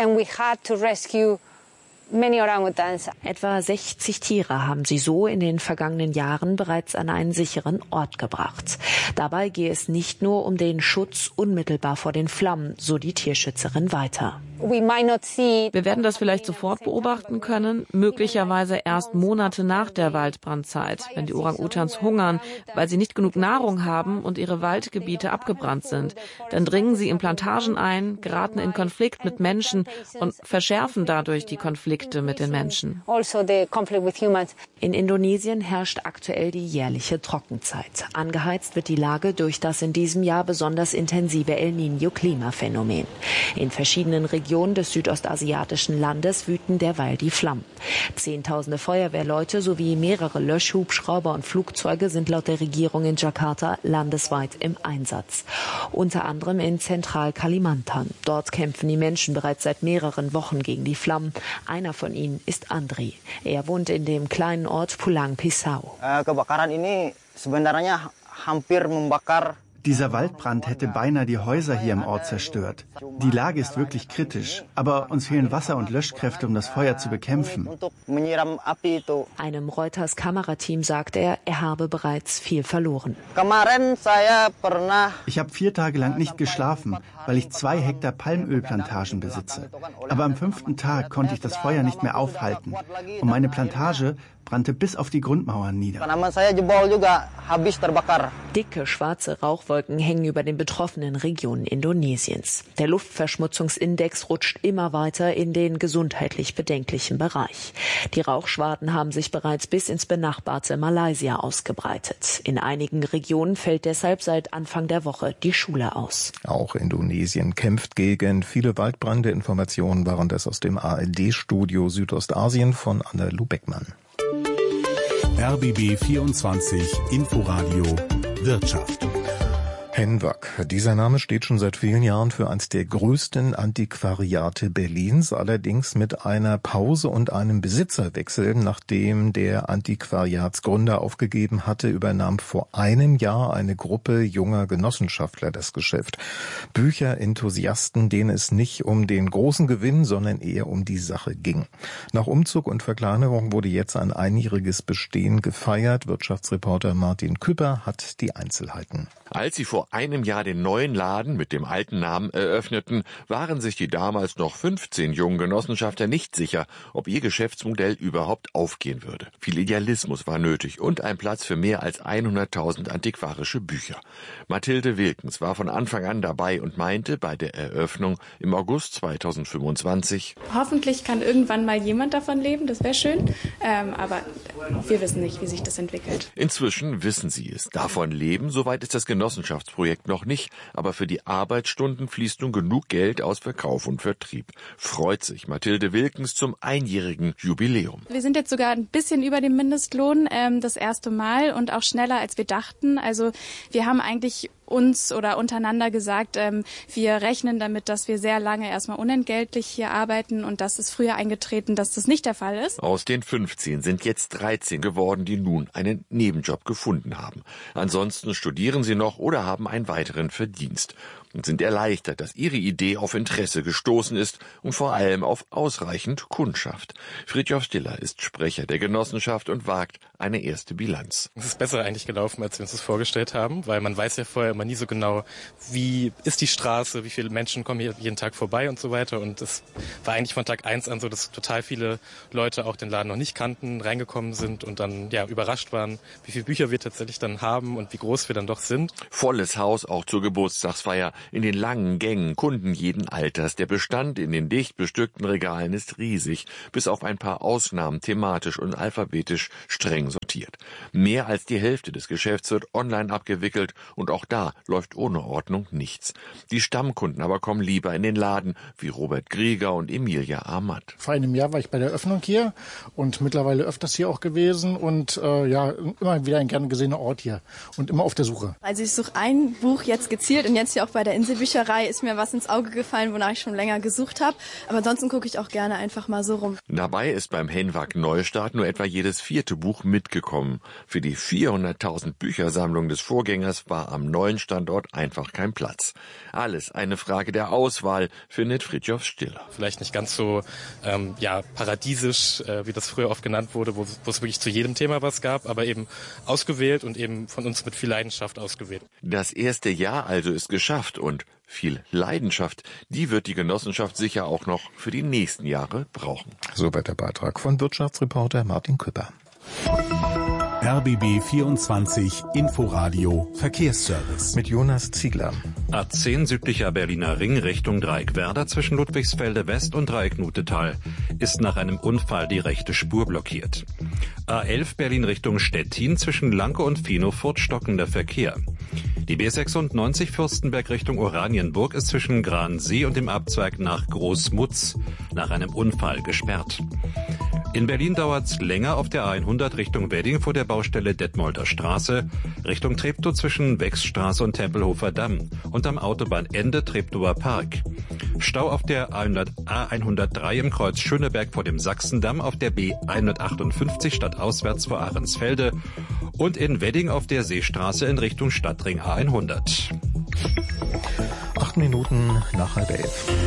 Etwa 60 Tiere haben sie so in den vergangenen Jahren bereits an einen sicheren Ort gebracht. Dabei gehe es nicht nur um den Schutz unmittelbar vor den Flammen, so die Tierschützerin weiter. Wir werden das vielleicht sofort beobachten können, möglicherweise erst Monate nach der Waldbrandzeit, wenn die Orang-Utans hungern, weil sie nicht genug Nahrung haben und ihre Waldgebiete abgebrannt sind. Dann dringen sie in Plantagen ein, geraten in Konflikt mit Menschen und verschärfen dadurch die Konflikte mit den Menschen. In Indonesien herrscht aktuell die jährliche Trockenzeit. Angeheizt wird die Lage durch das in diesem Jahr besonders intensive El Niño-Klimaphänomen. In verschiedenen Regionen des südostasiatischen Landes wüten derweil die Flammen. Zehntausende Feuerwehrleute sowie mehrere Löschhubschrauber und Flugzeuge sind laut der Regierung in Jakarta landesweit im Einsatz. Unter anderem in Zentral-Kalimantan. Dort kämpfen die Menschen bereits seit mehreren Wochen gegen die Flammen. Einer von ihnen ist Andri. Er wohnt in dem kleinen Ort Pulang Pisau. Dieser Waldbrand hätte beinahe die Häuser hier im Ort zerstört. Die Lage ist wirklich kritisch, aber uns fehlen Wasser und Löschkräfte, um das Feuer zu bekämpfen. Einem Reuters-Kamerateam sagt er habe bereits viel verloren. Ich habe 4 Tage lang nicht geschlafen, weil ich 2 Hektar Palmölplantagen besitze. Aber am 5. Tag konnte ich das Feuer nicht mehr aufhalten. Und meine Plantage brannte bis auf die Grundmauern nieder. Dicke schwarze Rauchwolken hängen über den betroffenen Regionen Indonesiens. Der Luftverschmutzungsindex rutscht immer weiter in den gesundheitlich bedenklichen Bereich. Die Rauchschwaden haben sich bereits bis ins benachbarte Malaysia ausgebreitet. In einigen Regionen fällt deshalb seit Anfang der Woche die Schule aus. Auch Indonesien kämpft gegen viele Waldbrände. Informationen waren das aus dem ARD-Studio Südostasien von Anna Lubeckmann. RBB 24 Inforadio Wirtschaft. Henwag. Dieser Name steht schon seit vielen Jahren für eines der größten Antiquariate Berlins, allerdings mit einer Pause und einem Besitzerwechsel. Nachdem der Antiquariatsgründer aufgegeben hatte, übernahm vor einem Jahr eine Gruppe junger Genossenschaftler das Geschäft. Bücherenthusiasten, denen es nicht um den großen Gewinn, sondern eher um die Sache ging. Nach Umzug und Verkleinerung wurde jetzt ein einjähriges Bestehen gefeiert. Wirtschaftsreporter Martin Küpper hat die Einzelheiten. Als sie vor einem Jahr den neuen Laden mit dem alten Namen eröffneten, waren sich die damals noch 15 jungen Genossenschafter nicht sicher, ob ihr Geschäftsmodell überhaupt aufgehen würde. Viel Idealismus war nötig und ein Platz für mehr als 100.000 antiquarische Bücher. Mathilde Wilkens war von Anfang an dabei und meinte bei der Eröffnung im August 2025: Hoffentlich kann irgendwann mal jemand davon leben, das wäre schön, aber wir wissen nicht, wie sich das entwickelt. Inzwischen wissen sie es. Davon leben, soweit ist das Genossenschaftsprojekt noch nicht, aber für die Arbeitsstunden fließt nun genug Geld aus Verkauf und Vertrieb. Freut sich Mathilde Wilkens zum einjährigen Jubiläum. Wir sind jetzt sogar ein bisschen über dem Mindestlohn, das erste Mal und auch schneller, als wir dachten. Also wir haben eigentlich uns oder untereinander gesagt, wir rechnen damit, dass wir sehr lange erstmal unentgeltlich hier arbeiten und das ist früher eingetreten, dass das nicht der Fall ist. Aus den 15 sind jetzt 13 geworden, die nun einen Nebenjob gefunden haben. Ansonsten studieren sie noch oder haben einen weiteren Verdienst und sind erleichtert, dass ihre Idee auf Interesse gestoßen ist und vor allem auf ausreichend Kundschaft. Fridtjof Stiller ist Sprecher der Genossenschaft und wagt eine erste Bilanz. Es ist besser eigentlich gelaufen, als wir uns das vorgestellt haben, weil man weiß ja vorher immer nie so genau, wie ist die Straße, wie viele Menschen kommen hier jeden Tag vorbei und so weiter. Und es war eigentlich von Tag 1 an so, dass total viele Leute auch den Laden noch nicht kannten, reingekommen sind und dann überrascht waren, wie viele Bücher wir tatsächlich dann haben und wie groß wir dann doch sind. Volles Haus auch zur Geburtstagsfeier. In den langen Gängen Kunden jeden Alters. Der Bestand in den dicht bestückten Regalen ist riesig, bis auf ein paar Ausnahmen thematisch und alphabetisch streng sortiert. Mehr als die Hälfte des Geschäfts wird online abgewickelt und auch da läuft ohne Ordnung nichts. Die Stammkunden aber kommen lieber in den Laden, wie Robert Grieger und Emilia Ahmad. Vor einem Jahr war ich bei der Öffnung hier und mittlerweile öfters hier auch gewesen und immer wieder ein gern gesehener Ort hier und immer auf der Suche. Also ich suche ein Buch jetzt gezielt und jetzt hier auch bei der Inselbücherei ist mir was ins Auge gefallen, wonach ich schon länger gesucht habe. Aber ansonsten gucke ich auch gerne einfach mal so rum. Dabei ist beim Henwag Neustart nur etwa jedes 4. Buch mitgekommen. Für die 400.000 Büchersammlung des Vorgängers war am neuen Standort einfach kein Platz. Alles eine Frage der Auswahl, findet Fridtjof Stiller. Vielleicht nicht ganz so paradiesisch, wie das früher oft genannt wurde, wo es wirklich zu jedem Thema was gab, aber eben ausgewählt und eben von uns mit viel Leidenschaft ausgewählt. Das erste Jahr also ist geschafft und viel Leidenschaft, die wird die Genossenschaft sicher auch noch für die nächsten Jahre brauchen. Soweit der Beitrag von Wirtschaftsreporter Martin Küpper. RBB 24 Inforadio Verkehrsservice mit Jonas Ziegler. A10 südlicher Berliner Ring Richtung Dreieckwerder zwischen Ludwigsfelde West und Dreiecknutetal ist nach einem Unfall die rechte Spur blockiert. A11 Berlin Richtung Stettin zwischen Lanke und Finofurt stockender Verkehr. Die B96 Fürstenberg Richtung Oranienburg ist zwischen Gransee und dem Abzweig nach Großmutz nach einem Unfall gesperrt. In Berlin dauert's länger auf der A100 Richtung Wedding vor der Baustelle Detmolder Straße, Richtung Treptow zwischen Wechsstraße und Tempelhofer Damm und am Autobahnende Treptower Park. Stau auf der A103 im Kreuz Schöneberg vor dem Sachsendamm, auf der B158 stadtauswärts vor Ahrensfelde und in Wedding auf der Seestraße in Richtung Stadtring A100. 8 Minuten nach 10:30.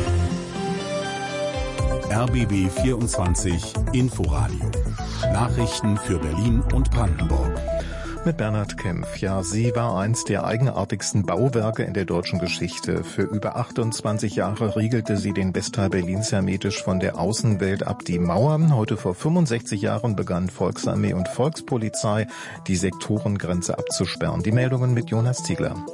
RBB 24 Inforadio. Nachrichten für Berlin und Brandenburg. Mit Bernhard Kempf. Ja, sie war eins der eigenartigsten Bauwerke in der deutschen Geschichte. Für über 28 Jahre riegelte sie den Westteil Berlins hermetisch von der Außenwelt ab. Die Mauer. Heute vor 65 Jahren begann Volksarmee und Volkspolizei, die Sektorengrenze abzusperren. Die Meldungen mit Jonas Ziegler.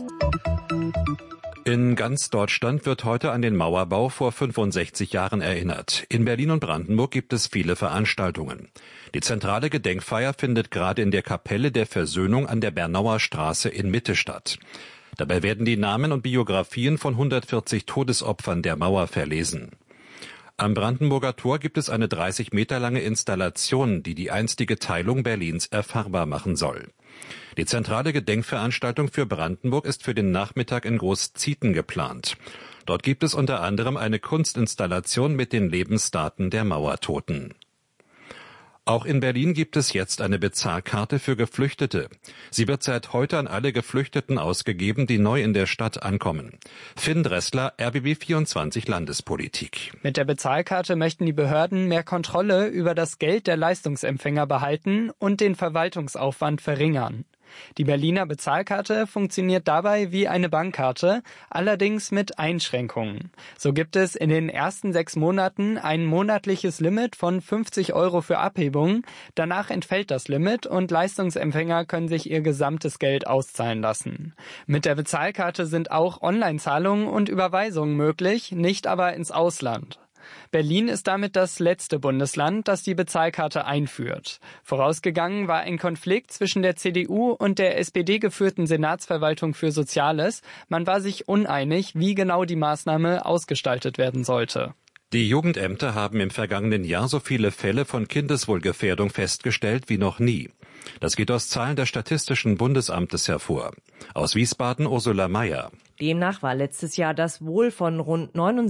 In ganz Deutschland wird heute an den Mauerbau vor 65 Jahren erinnert. In Berlin und Brandenburg gibt es viele Veranstaltungen. Die zentrale Gedenkfeier findet gerade in der Kapelle der Versöhnung an der Bernauer Straße in Mitte statt. Dabei werden die Namen und Biografien von 140 Todesopfern der Mauer verlesen. Am Brandenburger Tor gibt es eine 30 Meter lange Installation, die die einstige Teilung Berlins erfahrbar machen soll. Die zentrale Gedenkveranstaltung für Brandenburg ist für den Nachmittag in Großzieten geplant. Dort gibt es unter anderem eine Kunstinstallation mit den Lebensdaten der Mauertoten. Auch in Berlin gibt es jetzt eine Bezahlkarte für Geflüchtete. Sie wird seit heute an alle Geflüchteten ausgegeben, die neu in der Stadt ankommen. Finn Dressler, RBB 24 Landespolitik. Mit der Bezahlkarte möchten die Behörden mehr Kontrolle über das Geld der Leistungsempfänger behalten und den Verwaltungsaufwand verringern. Die Berliner Bezahlkarte funktioniert dabei wie eine Bankkarte, allerdings mit Einschränkungen. So gibt es in den ersten 6 Monaten ein monatliches Limit von 50 € für Abhebungen. Danach entfällt das Limit und Leistungsempfänger können sich ihr gesamtes Geld auszahlen lassen. Mit der Bezahlkarte sind auch Online-Zahlungen und Überweisungen möglich, nicht aber ins Ausland. Berlin ist damit das letzte Bundesland, das die Bezahlkarte einführt. Vorausgegangen war ein Konflikt zwischen der CDU und der SPD-geführten Senatsverwaltung für Soziales. Man war sich uneinig, wie genau die Maßnahme ausgestaltet werden sollte. Die Jugendämter haben im vergangenen Jahr so viele Fälle von Kindeswohlgefährdung festgestellt wie noch nie. Das geht aus Zahlen des Statistischen Bundesamtes hervor. Aus Wiesbaden Ursula Mayer. Demnach war letztes Jahr das Wohl von rund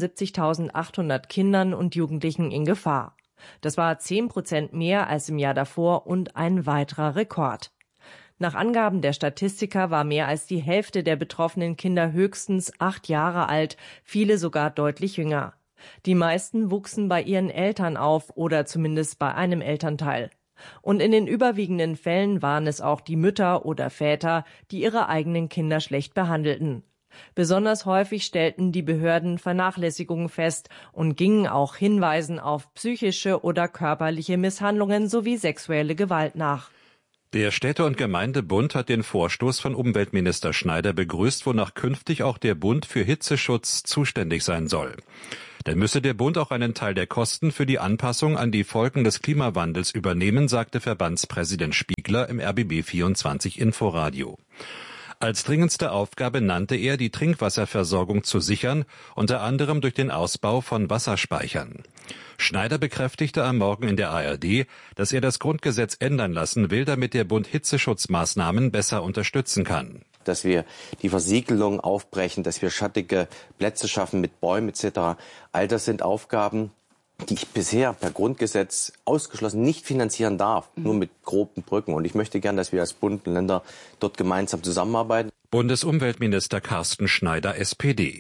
79.800 Kindern und Jugendlichen in Gefahr. Das war 10% mehr als im Jahr davor und ein weiterer Rekord. Nach Angaben der Statistiker war mehr als die Hälfte der betroffenen Kinder höchstens 8 Jahre alt, viele sogar deutlich jünger. Die meisten wuchsen bei ihren Eltern auf oder zumindest bei einem Elternteil. Und in den überwiegenden Fällen waren es auch die Mütter oder Väter, die ihre eigenen Kinder schlecht behandelten. Besonders häufig stellten die Behörden Vernachlässigungen fest und gingen auch Hinweisen auf psychische oder körperliche Misshandlungen sowie sexuelle Gewalt nach. Der Städte- und Gemeindebund hat den Vorstoß von Umweltminister Schneider begrüßt, wonach künftig auch der Bund für Hitzeschutz zuständig sein soll. Dann müsse der Bund auch einen Teil der Kosten für die Anpassung an die Folgen des Klimawandels übernehmen, sagte Verbandspräsident Spiegler im RBB24 Inforadio. Als dringendste Aufgabe nannte er, die Trinkwasserversorgung zu sichern, unter anderem durch den Ausbau von Wasserspeichern. Schneider bekräftigte am Morgen in der ARD, dass er das Grundgesetz ändern lassen will, damit der Bund Hitzeschutzmaßnahmen besser unterstützen kann. Dass wir die Versiegelung aufbrechen, dass wir schattige Plätze schaffen mit Bäumen etc. All das sind Aufgaben, die ich bisher per Grundgesetz ausgeschlossen nicht finanzieren darf, nur mit groben Brücken. Und ich möchte gern, dass wir als Bund und Länder dort gemeinsam zusammenarbeiten. Bundesumweltminister Carsten Schneider, SPD.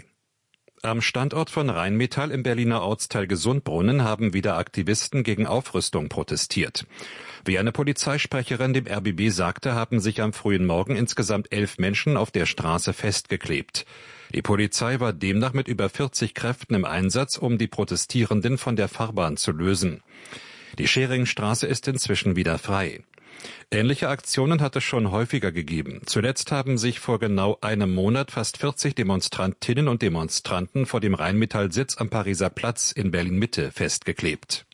Am Standort von Rheinmetall im Berliner Ortsteil Gesundbrunnen haben wieder Aktivisten gegen Aufrüstung protestiert. Wie eine Polizeisprecherin dem RBB sagte, haben sich am frühen Morgen insgesamt 11 Menschen auf der Straße festgeklebt. Die Polizei war demnach mit über 40 Kräften im Einsatz, um die Protestierenden von der Fahrbahn zu lösen. Die Scheringstraße ist inzwischen wieder frei. Ähnliche Aktionen hat es schon häufiger gegeben. Zuletzt haben sich vor genau einem Monat fast 40 Demonstrantinnen und Demonstranten vor dem Rheinmetall-Sitz am Pariser Platz in Berlin-Mitte festgeklebt.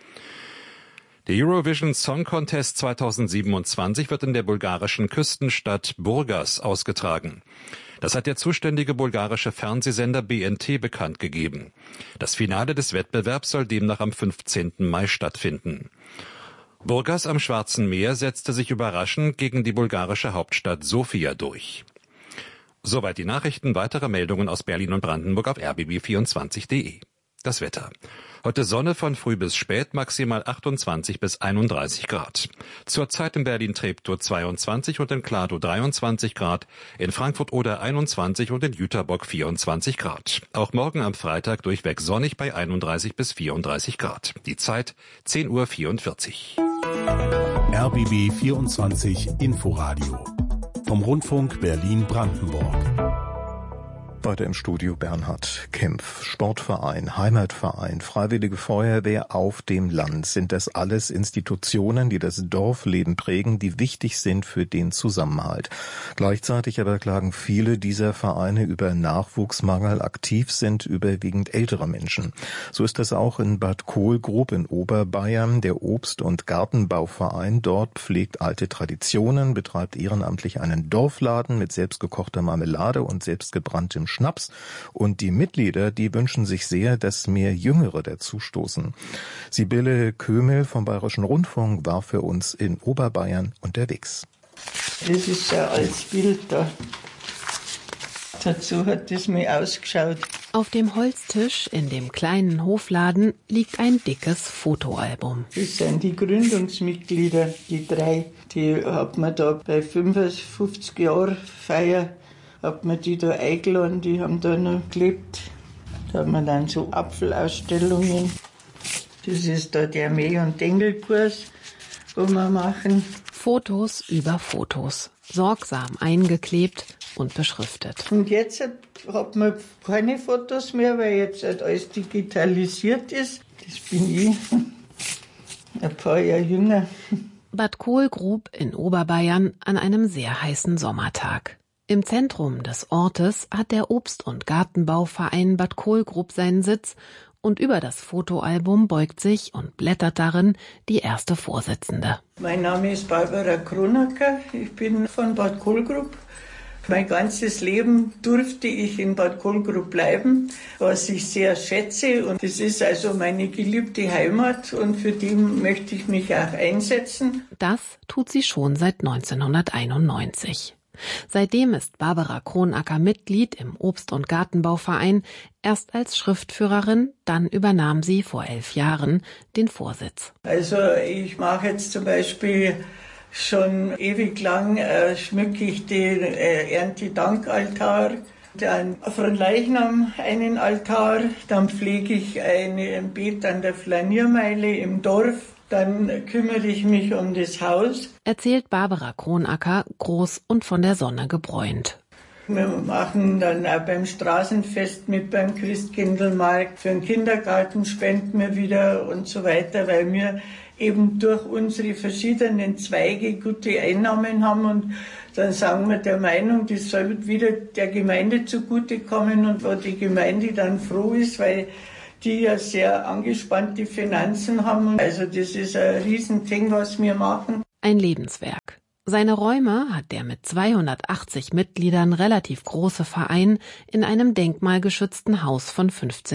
Der Eurovision Song Contest 2027 wird in der bulgarischen Küstenstadt Burgas ausgetragen. Das hat der zuständige bulgarische Fernsehsender BNT bekannt gegeben. Das Finale des Wettbewerbs soll demnach am 15. Mai stattfinden. Burgas am Schwarzen Meer setzte sich überraschend gegen die bulgarische Hauptstadt Sofia durch. Soweit die Nachrichten. Weitere Meldungen aus Berlin und Brandenburg auf rbb24.de. Das Wetter. Heute Sonne von früh bis spät, maximal 28 bis 31 Grad. Zurzeit in Berlin-Treptow 22 und in Kladow 23 Grad, in Frankfurt-Oder 21 und in Jüterbock 24 Grad. Auch morgen am Freitag durchweg sonnig bei 31 bis 34 Grad. Die Zeit 10:44 Uhr. RBB 24 Inforadio vom Rundfunk Berlin-Brandenburg. Weiter im Studio Bernhard Kempf. Sportverein, Heimatverein, Freiwillige Feuerwehr auf dem Land. Sind das alles Institutionen, die das Dorfleben prägen, die wichtig sind für den Zusammenhalt? Gleichzeitig aber klagen viele dieser Vereine über Nachwuchsmangel. Aktiv sind überwiegend ältere Menschen. So ist das auch in Bad Kohlgrub in Oberbayern. Der Obst- und Gartenbauverein dort pflegt alte Traditionen, betreibt ehrenamtlich einen Dorfladen mit selbstgekochter Marmelade und selbstgebranntem Schnaps, und die Mitglieder, die wünschen sich sehr, dass mehr Jüngere dazustoßen. Sibylle Kömel vom Bayerischen Rundfunk war für uns in Oberbayern unterwegs. Das ist ein altes Bild da. Dazu hat das mal ausgeschaut. Auf dem Holztisch in dem kleinen Hofladen liegt ein dickes Fotoalbum. Das sind die Gründungsmitglieder, die 3. Die hat man da bei 55 Jahren Feier hat man die da eingeladen, die haben da noch gelebt. Da haben wir dann so Apfelausstellungen. Das ist da der Mäh- und Engelkurs, wo wir machen. Fotos über Fotos, sorgsam eingeklebt und beschriftet. Und jetzt hat man keine Fotos mehr, weil jetzt halt alles digitalisiert ist. Das bin ich, ein paar Jahre jünger. Bad Kohlgrub in Oberbayern an einem sehr heißen Sommertag. Im Zentrum des Ortes hat der Obst- und Gartenbauverein Bad Kohlgrub seinen Sitz, und über das Fotoalbum beugt sich und blättert darin die erste Vorsitzende. Mein Name ist Barbara Kronacker, ich bin von Bad Kohlgrub, Mein ganzes Leben durfte ich in Bad Kohlgrub bleiben, was ich sehr schätze. Und das ist also meine geliebte Heimat und für die möchte ich mich auch einsetzen. Das tut sie schon seit 1991. Seitdem ist Barbara Kronacker Mitglied im Obst- und Gartenbauverein, erst als Schriftführerin, dann übernahm sie vor 11 Jahren den Vorsitz. Also ich mache jetzt zum Beispiel schon ewig lang, schmücke ich den Erntedankaltar, dann von Leichnam einen Altar, dann pflege ich ein Beet an der Flaniermeile im Dorf. Dann kümmere ich mich um das Haus. Erzählt Barbara Kronacker, groß und von der Sonne gebräunt. Wir machen dann auch beim Straßenfest mit, beim Christkindlmarkt. Für den Kindergarten spenden wir wieder und so weiter, weil wir eben durch unsere verschiedenen Zweige gute Einnahmen haben. Und dann sagen wir der Meinung, das soll wieder der Gemeinde zugutekommen und wo die Gemeinde dann froh ist, weil die ja sehr angespannte Finanzen haben. Also das ist ein Riesending, was wir machen. Ein Lebenswerk. Seine Räume hat der mit 280 Mitgliedern relativ große Verein in einem denkmalgeschützten Haus von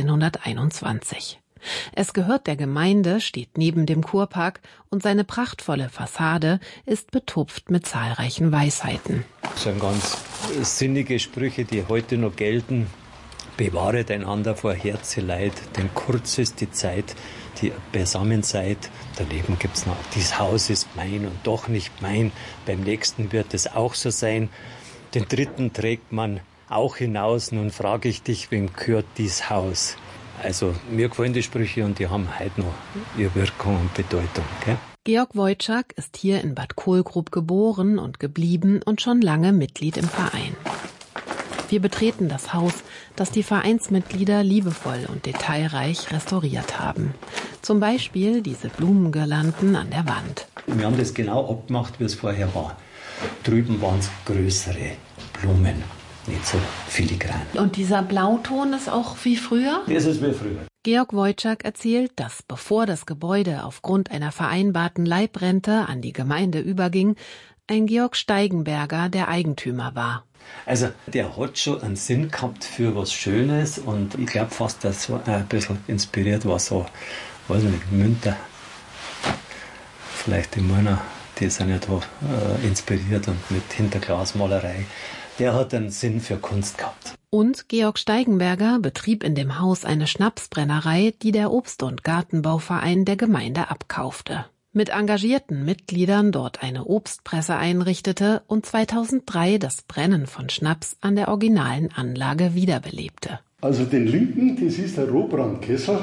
1521. Es gehört der Gemeinde, steht neben dem Kurpark und seine prachtvolle Fassade ist betupft mit zahlreichen Weisheiten. Das sind ganz sinnige Sprüche, die heute noch gelten. Bewahret einander vor Herzeleid, denn kurz ist die Zeit, die beisammen seid. Daneben gibt's noch, dieses Haus ist mein und doch nicht mein. Beim nächsten wird es auch so sein. Den dritten trägt man auch hinaus. Nun frage ich dich, wem gehört dieses Haus? Also mir gefallen die Sprüche und die haben heute noch ihre Wirkung und Bedeutung. Gell? Georg Wojczak ist hier in Bad Kohlgrub geboren und geblieben und schon lange Mitglied im Verein. Wir betreten das Haus, das die Vereinsmitglieder liebevoll und detailreich restauriert haben. Zum Beispiel diese Blumengirlanden an der Wand. Wir haben das genau abgemacht, wie es vorher war. Drüben waren es größere Blumen, nicht so filigran. Und dieser Blauton ist auch wie früher? Das ist wie früher. Georg Wojczak erzählt, dass bevor das Gebäude aufgrund einer vereinbarten Leibrente an die Gemeinde überging, ein Georg Steigenberger der Eigentümer war. Also der hat schon einen Sinn gehabt für was Schönes und ich glaube fast, dass so ein bisschen inspiriert war, so, weiß nicht, Münter, vielleicht die Männer, die sind ja da inspiriert und mit Hinterglasmalerei. Der hat einen Sinn für Kunst gehabt. Und Georg Steigenberger betrieb in dem Haus eine Schnapsbrennerei, die der Obst- und Gartenbauverein der Gemeinde abkaufte. Mit engagierten Mitgliedern dort eine Obstpresse einrichtete und 2003 das Brennen von Schnaps an der originalen Anlage wiederbelebte. Also den linken, das ist der Rohbrandkessel.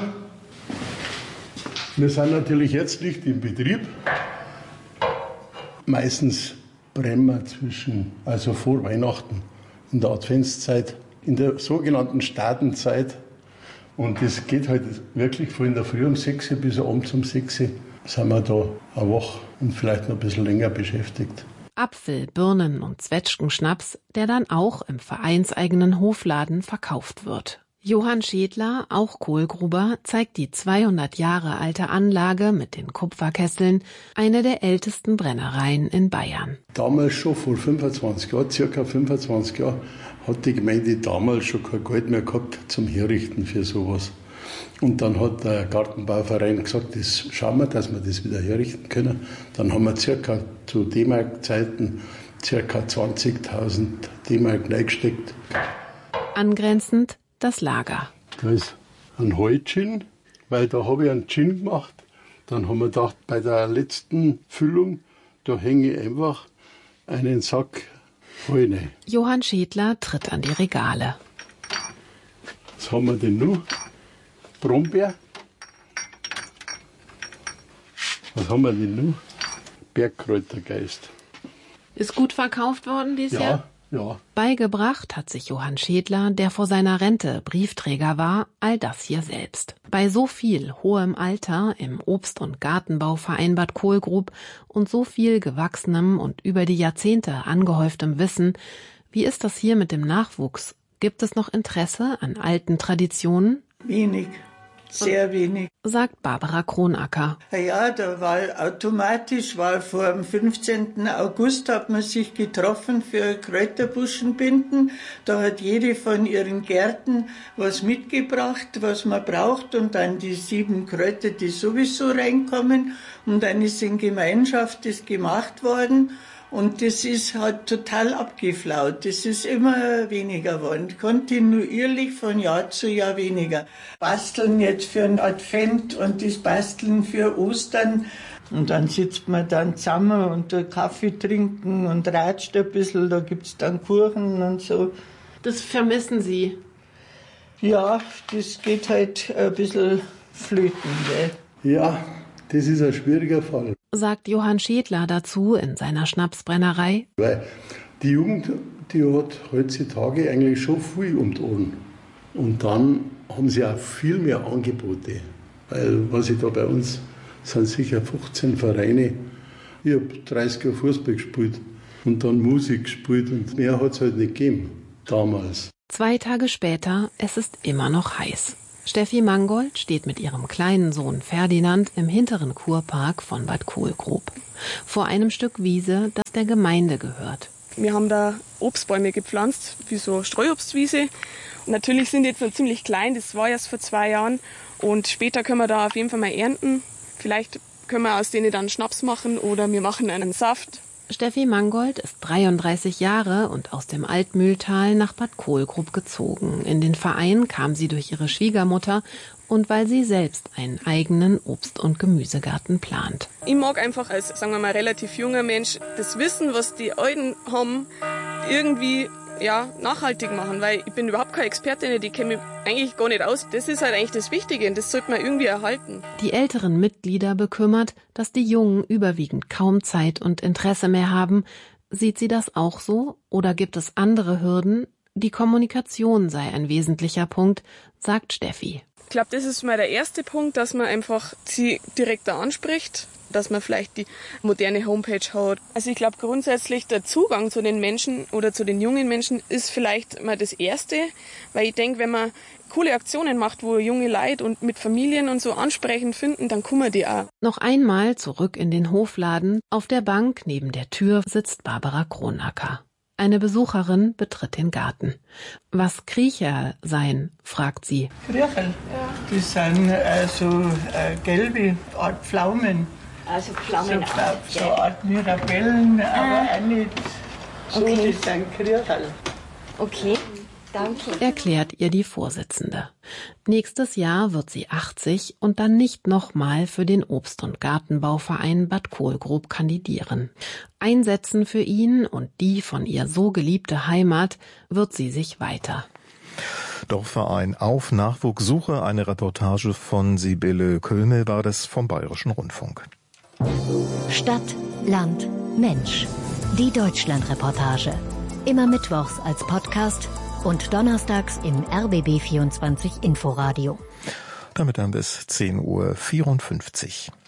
Wir sind natürlich jetzt nicht im Betrieb. Meistens brennen wir also vor Weihnachten, in der Adventszeit, in der sogenannten Stadenzeit. Und das geht halt wirklich von der Früh um 6 bis abends um 6 sind wir da eine Woche und vielleicht noch ein bisschen länger beschäftigt. Apfel-, Birnen- und Zwetschgenschnaps, der dann auch im vereinseigenen Hofladen verkauft wird. Johann Schädler, auch Kohlgruber, zeigt die 200 Jahre alte Anlage mit den Kupferkesseln, eine der ältesten Brennereien in Bayern. Damals schon, vor 25 Jahren, circa 25 Jahren, hat die Gemeinde damals schon kein Geld mehr gehabt zum Herrichten für sowas. Und dann hat der Gartenbauverein gesagt, das schauen wir, dass wir das wieder herrichten können. Dann haben wir circa zu D-Mark-Zeiten circa 20.000 D-Mark reingesteckt. Angrenzend das Lager. Da ist ein Heu-Gin, weil da habe ich einen Gin gemacht. Dann haben wir gedacht, bei der letzten Füllung, da hänge ich einfach einen Sack Heu rein. Johann Schädler tritt an die Regale. Was haben wir denn noch? Brombeer. Was haben wir denn noch? Bergkräutergeist. Ist gut verkauft worden dieses Jahr? Ja. Beigebracht hat sich Johann Schädler, der vor seiner Rente Briefträger war, all das hier selbst. Bei so viel hohem Alter im Obst- und Gartenbauverein Bad Kohlgrub und so viel gewachsenem und über die Jahrzehnte angehäuftem Wissen, wie ist das hier mit dem Nachwuchs? Gibt es noch Interesse an alten Traditionen? Wenig. Sehr wenig. Sagt Barbara Kronacker. Ja, da war vor dem 15. August hat man sich getroffen für Kräuterbuschenbinden. Da hat jede von ihren Gärten was mitgebracht, was man braucht, und dann die 7 Kräuter, die sowieso reinkommen, und dann ist in Gemeinschaft das gemacht worden. Und das hat total abgeflaut. Das ist immer weniger geworden. Kontinuierlich von Jahr zu Jahr weniger. Basteln jetzt für einen Advent und das Basteln für Ostern. Und dann sitzt man dann zusammen und Kaffee trinken und ratscht ein bisschen. Da gibt's dann Kuchen und so. Das vermissen Sie? Ja, das geht halt ein bisschen flöten. Gell? Ja, das ist ein schwieriger Fall. Sagt Johann Schädler dazu in seiner Schnapsbrennerei. Weil die Jugend, die hat heutzutage eigentlich schon viel um die Ohren. Und dann haben sie auch viel mehr Angebote. Weil, was ich da bei uns, sind sicher 15 Vereine. Ich habe 30 Jahre Fußball gespielt und dann Musik gespielt und mehr hat es halt nicht gegeben, damals. 2 Tage später, es ist immer noch heiß. Steffi Mangold steht mit ihrem kleinen Sohn Ferdinand im hinteren Kurpark von Bad Kohlgrub. Vor einem Stück Wiese, das der Gemeinde gehört. Wir haben da Obstbäume gepflanzt, wie so Streuobstwiese. Und natürlich sind die jetzt noch ziemlich klein, das war erst vor 2 Jahren. Und später können wir da auf jeden Fall mal ernten. Vielleicht können wir aus denen dann Schnaps machen oder wir machen einen Saft. Steffi Mangold ist 33 Jahre und aus dem Altmühltal nach Bad Kohlgrub gezogen. In den Verein kam sie durch ihre Schwiegermutter und weil sie selbst einen eigenen Obst- und Gemüsegarten plant. Ich mag einfach als, sagen wir mal, relativ junger Mensch das Wissen, was die Alten haben, irgendwie nachhaltig machen, weil ich bin überhaupt keine Expertin, die kenne mich eigentlich gar nicht aus. Das ist halt eigentlich das Wichtige und das sollte man irgendwie erhalten. Die älteren Mitglieder bekümmert, dass die Jungen überwiegend kaum Zeit und Interesse mehr haben. Sieht sie das auch so oder gibt es andere Hürden? Die Kommunikation sei ein wesentlicher Punkt, sagt Steffi. Ich glaube, das ist mal der erste Punkt, dass man einfach sie direkt da anspricht, dass man vielleicht die moderne Homepage hat. Also ich glaube grundsätzlich der Zugang zu den Menschen oder zu den jungen Menschen ist vielleicht mal das Erste, weil ich denke, wenn man coole Aktionen macht, wo junge Leute und mit Familien und so ansprechend finden, dann kommen die auch. Noch einmal zurück in den Hofladen. Auf der Bank neben der Tür sitzt Barbara Kronacker. Eine Besucherin betritt den Garten. Was Kriecher seien, fragt sie. Kriecherl? Ja. Das sind gelbe Art Pflaumen. Also Pflaumen so Art Mirabellen, aber auch nicht so, okay. Das sind Kriecherl. Okay, danke. Erklärt ihr die Vorsitzende. Nächstes Jahr wird sie 80 und dann nicht nochmal für den Obst- und Gartenbauverein Bad Kohlgrub kandidieren. Einsetzen für ihn und die von ihr so geliebte Heimat wird sie sich weiter. Dorfverein auf Nachwuchssuche, eine Reportage von Sibylle Kölmel war das vom Bayerischen Rundfunk. Stadt, Land, Mensch. Die Deutschlandreportage. Immer mittwochs als Podcast und donnerstags im RBB24 Inforadio. Damit dann bis 10:54 Uhr.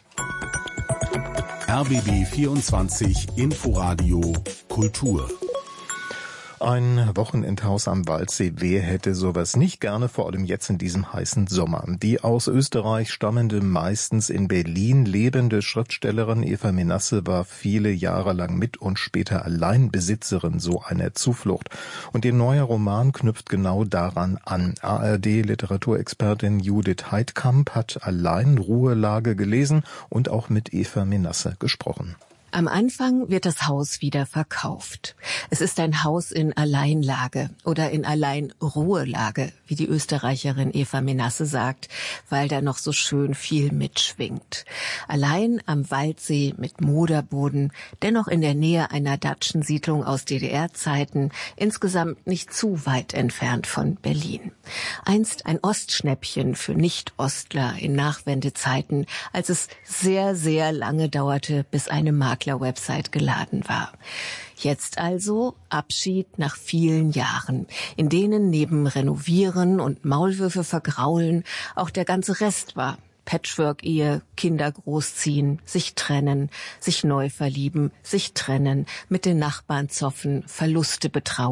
RBB24 Inforadio Kultur. Ein Wochenendhaus am Waldsee, wer hätte sowas nicht gerne, vor allem jetzt in diesem heißen Sommer. Die aus Österreich stammende, meistens in Berlin lebende Schriftstellerin Eva Menasse war viele Jahre lang mit und später Alleinbesitzerin so einer Zuflucht. Und ihr neuer Roman knüpft genau daran an. ARD-Literaturexpertin Judith Heidkamp hat Allein Ruhelage gelesen und auch mit Eva Menasse gesprochen. Am Anfang wird das Haus wieder verkauft. Es ist ein Haus in Alleinlage oder in Alleinruhelage, wie die Österreicherin Eva Menasse sagt, weil da noch so schön viel mitschwingt. Allein am Waldsee mit Moderboden, dennoch in der Nähe einer Datschensiedlung aus DDR-Zeiten, insgesamt nicht zu weit entfernt von Berlin. Einst ein Ostschnäppchen für Nicht-Ostler in Nachwendezeiten, als es sehr, sehr lange dauerte, bis eine Makler-Website geladen war. Jetzt also Abschied nach vielen Jahren, in denen neben Renovieren und Maulwürfe vergraulen auch der ganze Rest war. Patchwork-Ehe, Kinder großziehen, sich trennen, sich neu verlieben, sich trennen, mit den Nachbarn zoffen, Verluste betrauern,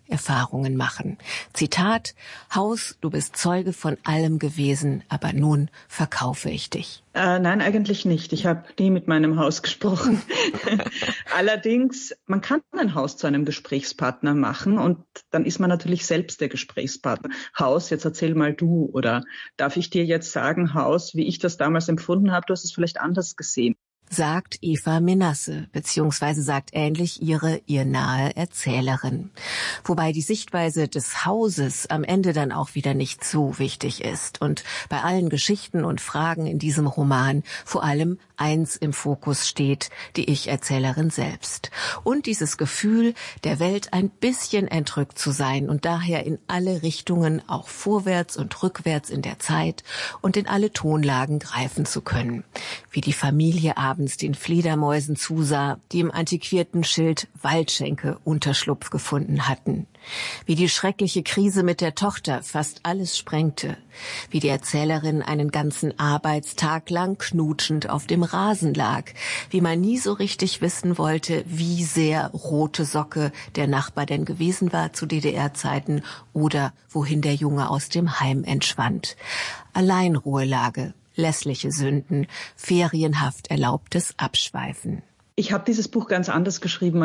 Erfahrungen machen. Zitat: Haus, du bist Zeuge von allem gewesen, aber nun verkaufe ich dich. Nein, eigentlich nicht. Ich habe nie mit meinem Haus gesprochen. Allerdings, man kann ein Haus zu einem Gesprächspartner machen und dann ist man natürlich selbst der Gesprächspartner. Haus, jetzt erzähl mal du, oder darf ich dir jetzt sagen, Haus, wie ich das damals empfunden habe, du hast es vielleicht anders gesehen. Sagt Eva Menasse, beziehungsweise sagt ähnlich ihr nahe Erzählerin. Wobei die Sichtweise des Hauses am Ende dann auch wieder nicht so wichtig ist und bei allen Geschichten und Fragen in diesem Roman vor allem eins im Fokus steht, die Ich-Erzählerin selbst. Und dieses Gefühl, der Welt ein bisschen entrückt zu sein und daher in alle Richtungen, auch vorwärts und rückwärts in der Zeit und in alle Tonlagen greifen zu können. Wie die Familie abends den Fledermäusen zusah, die im antiquierten Schild Waldschenke Unterschlupf gefunden hatten. Wie die schreckliche Krise mit der Tochter fast alles sprengte. Wie die Erzählerin einen ganzen Arbeitstag lang knutschend auf dem Rasen lag. Wie man nie so richtig wissen wollte, wie sehr rote Socke der Nachbar denn gewesen war zu DDR-Zeiten oder wohin der Junge aus dem Heim entschwand. Alleinruhelage, lässliche Sünden, ferienhaft erlaubtes Abschweifen. Ich habe dieses Buch ganz anders geschrieben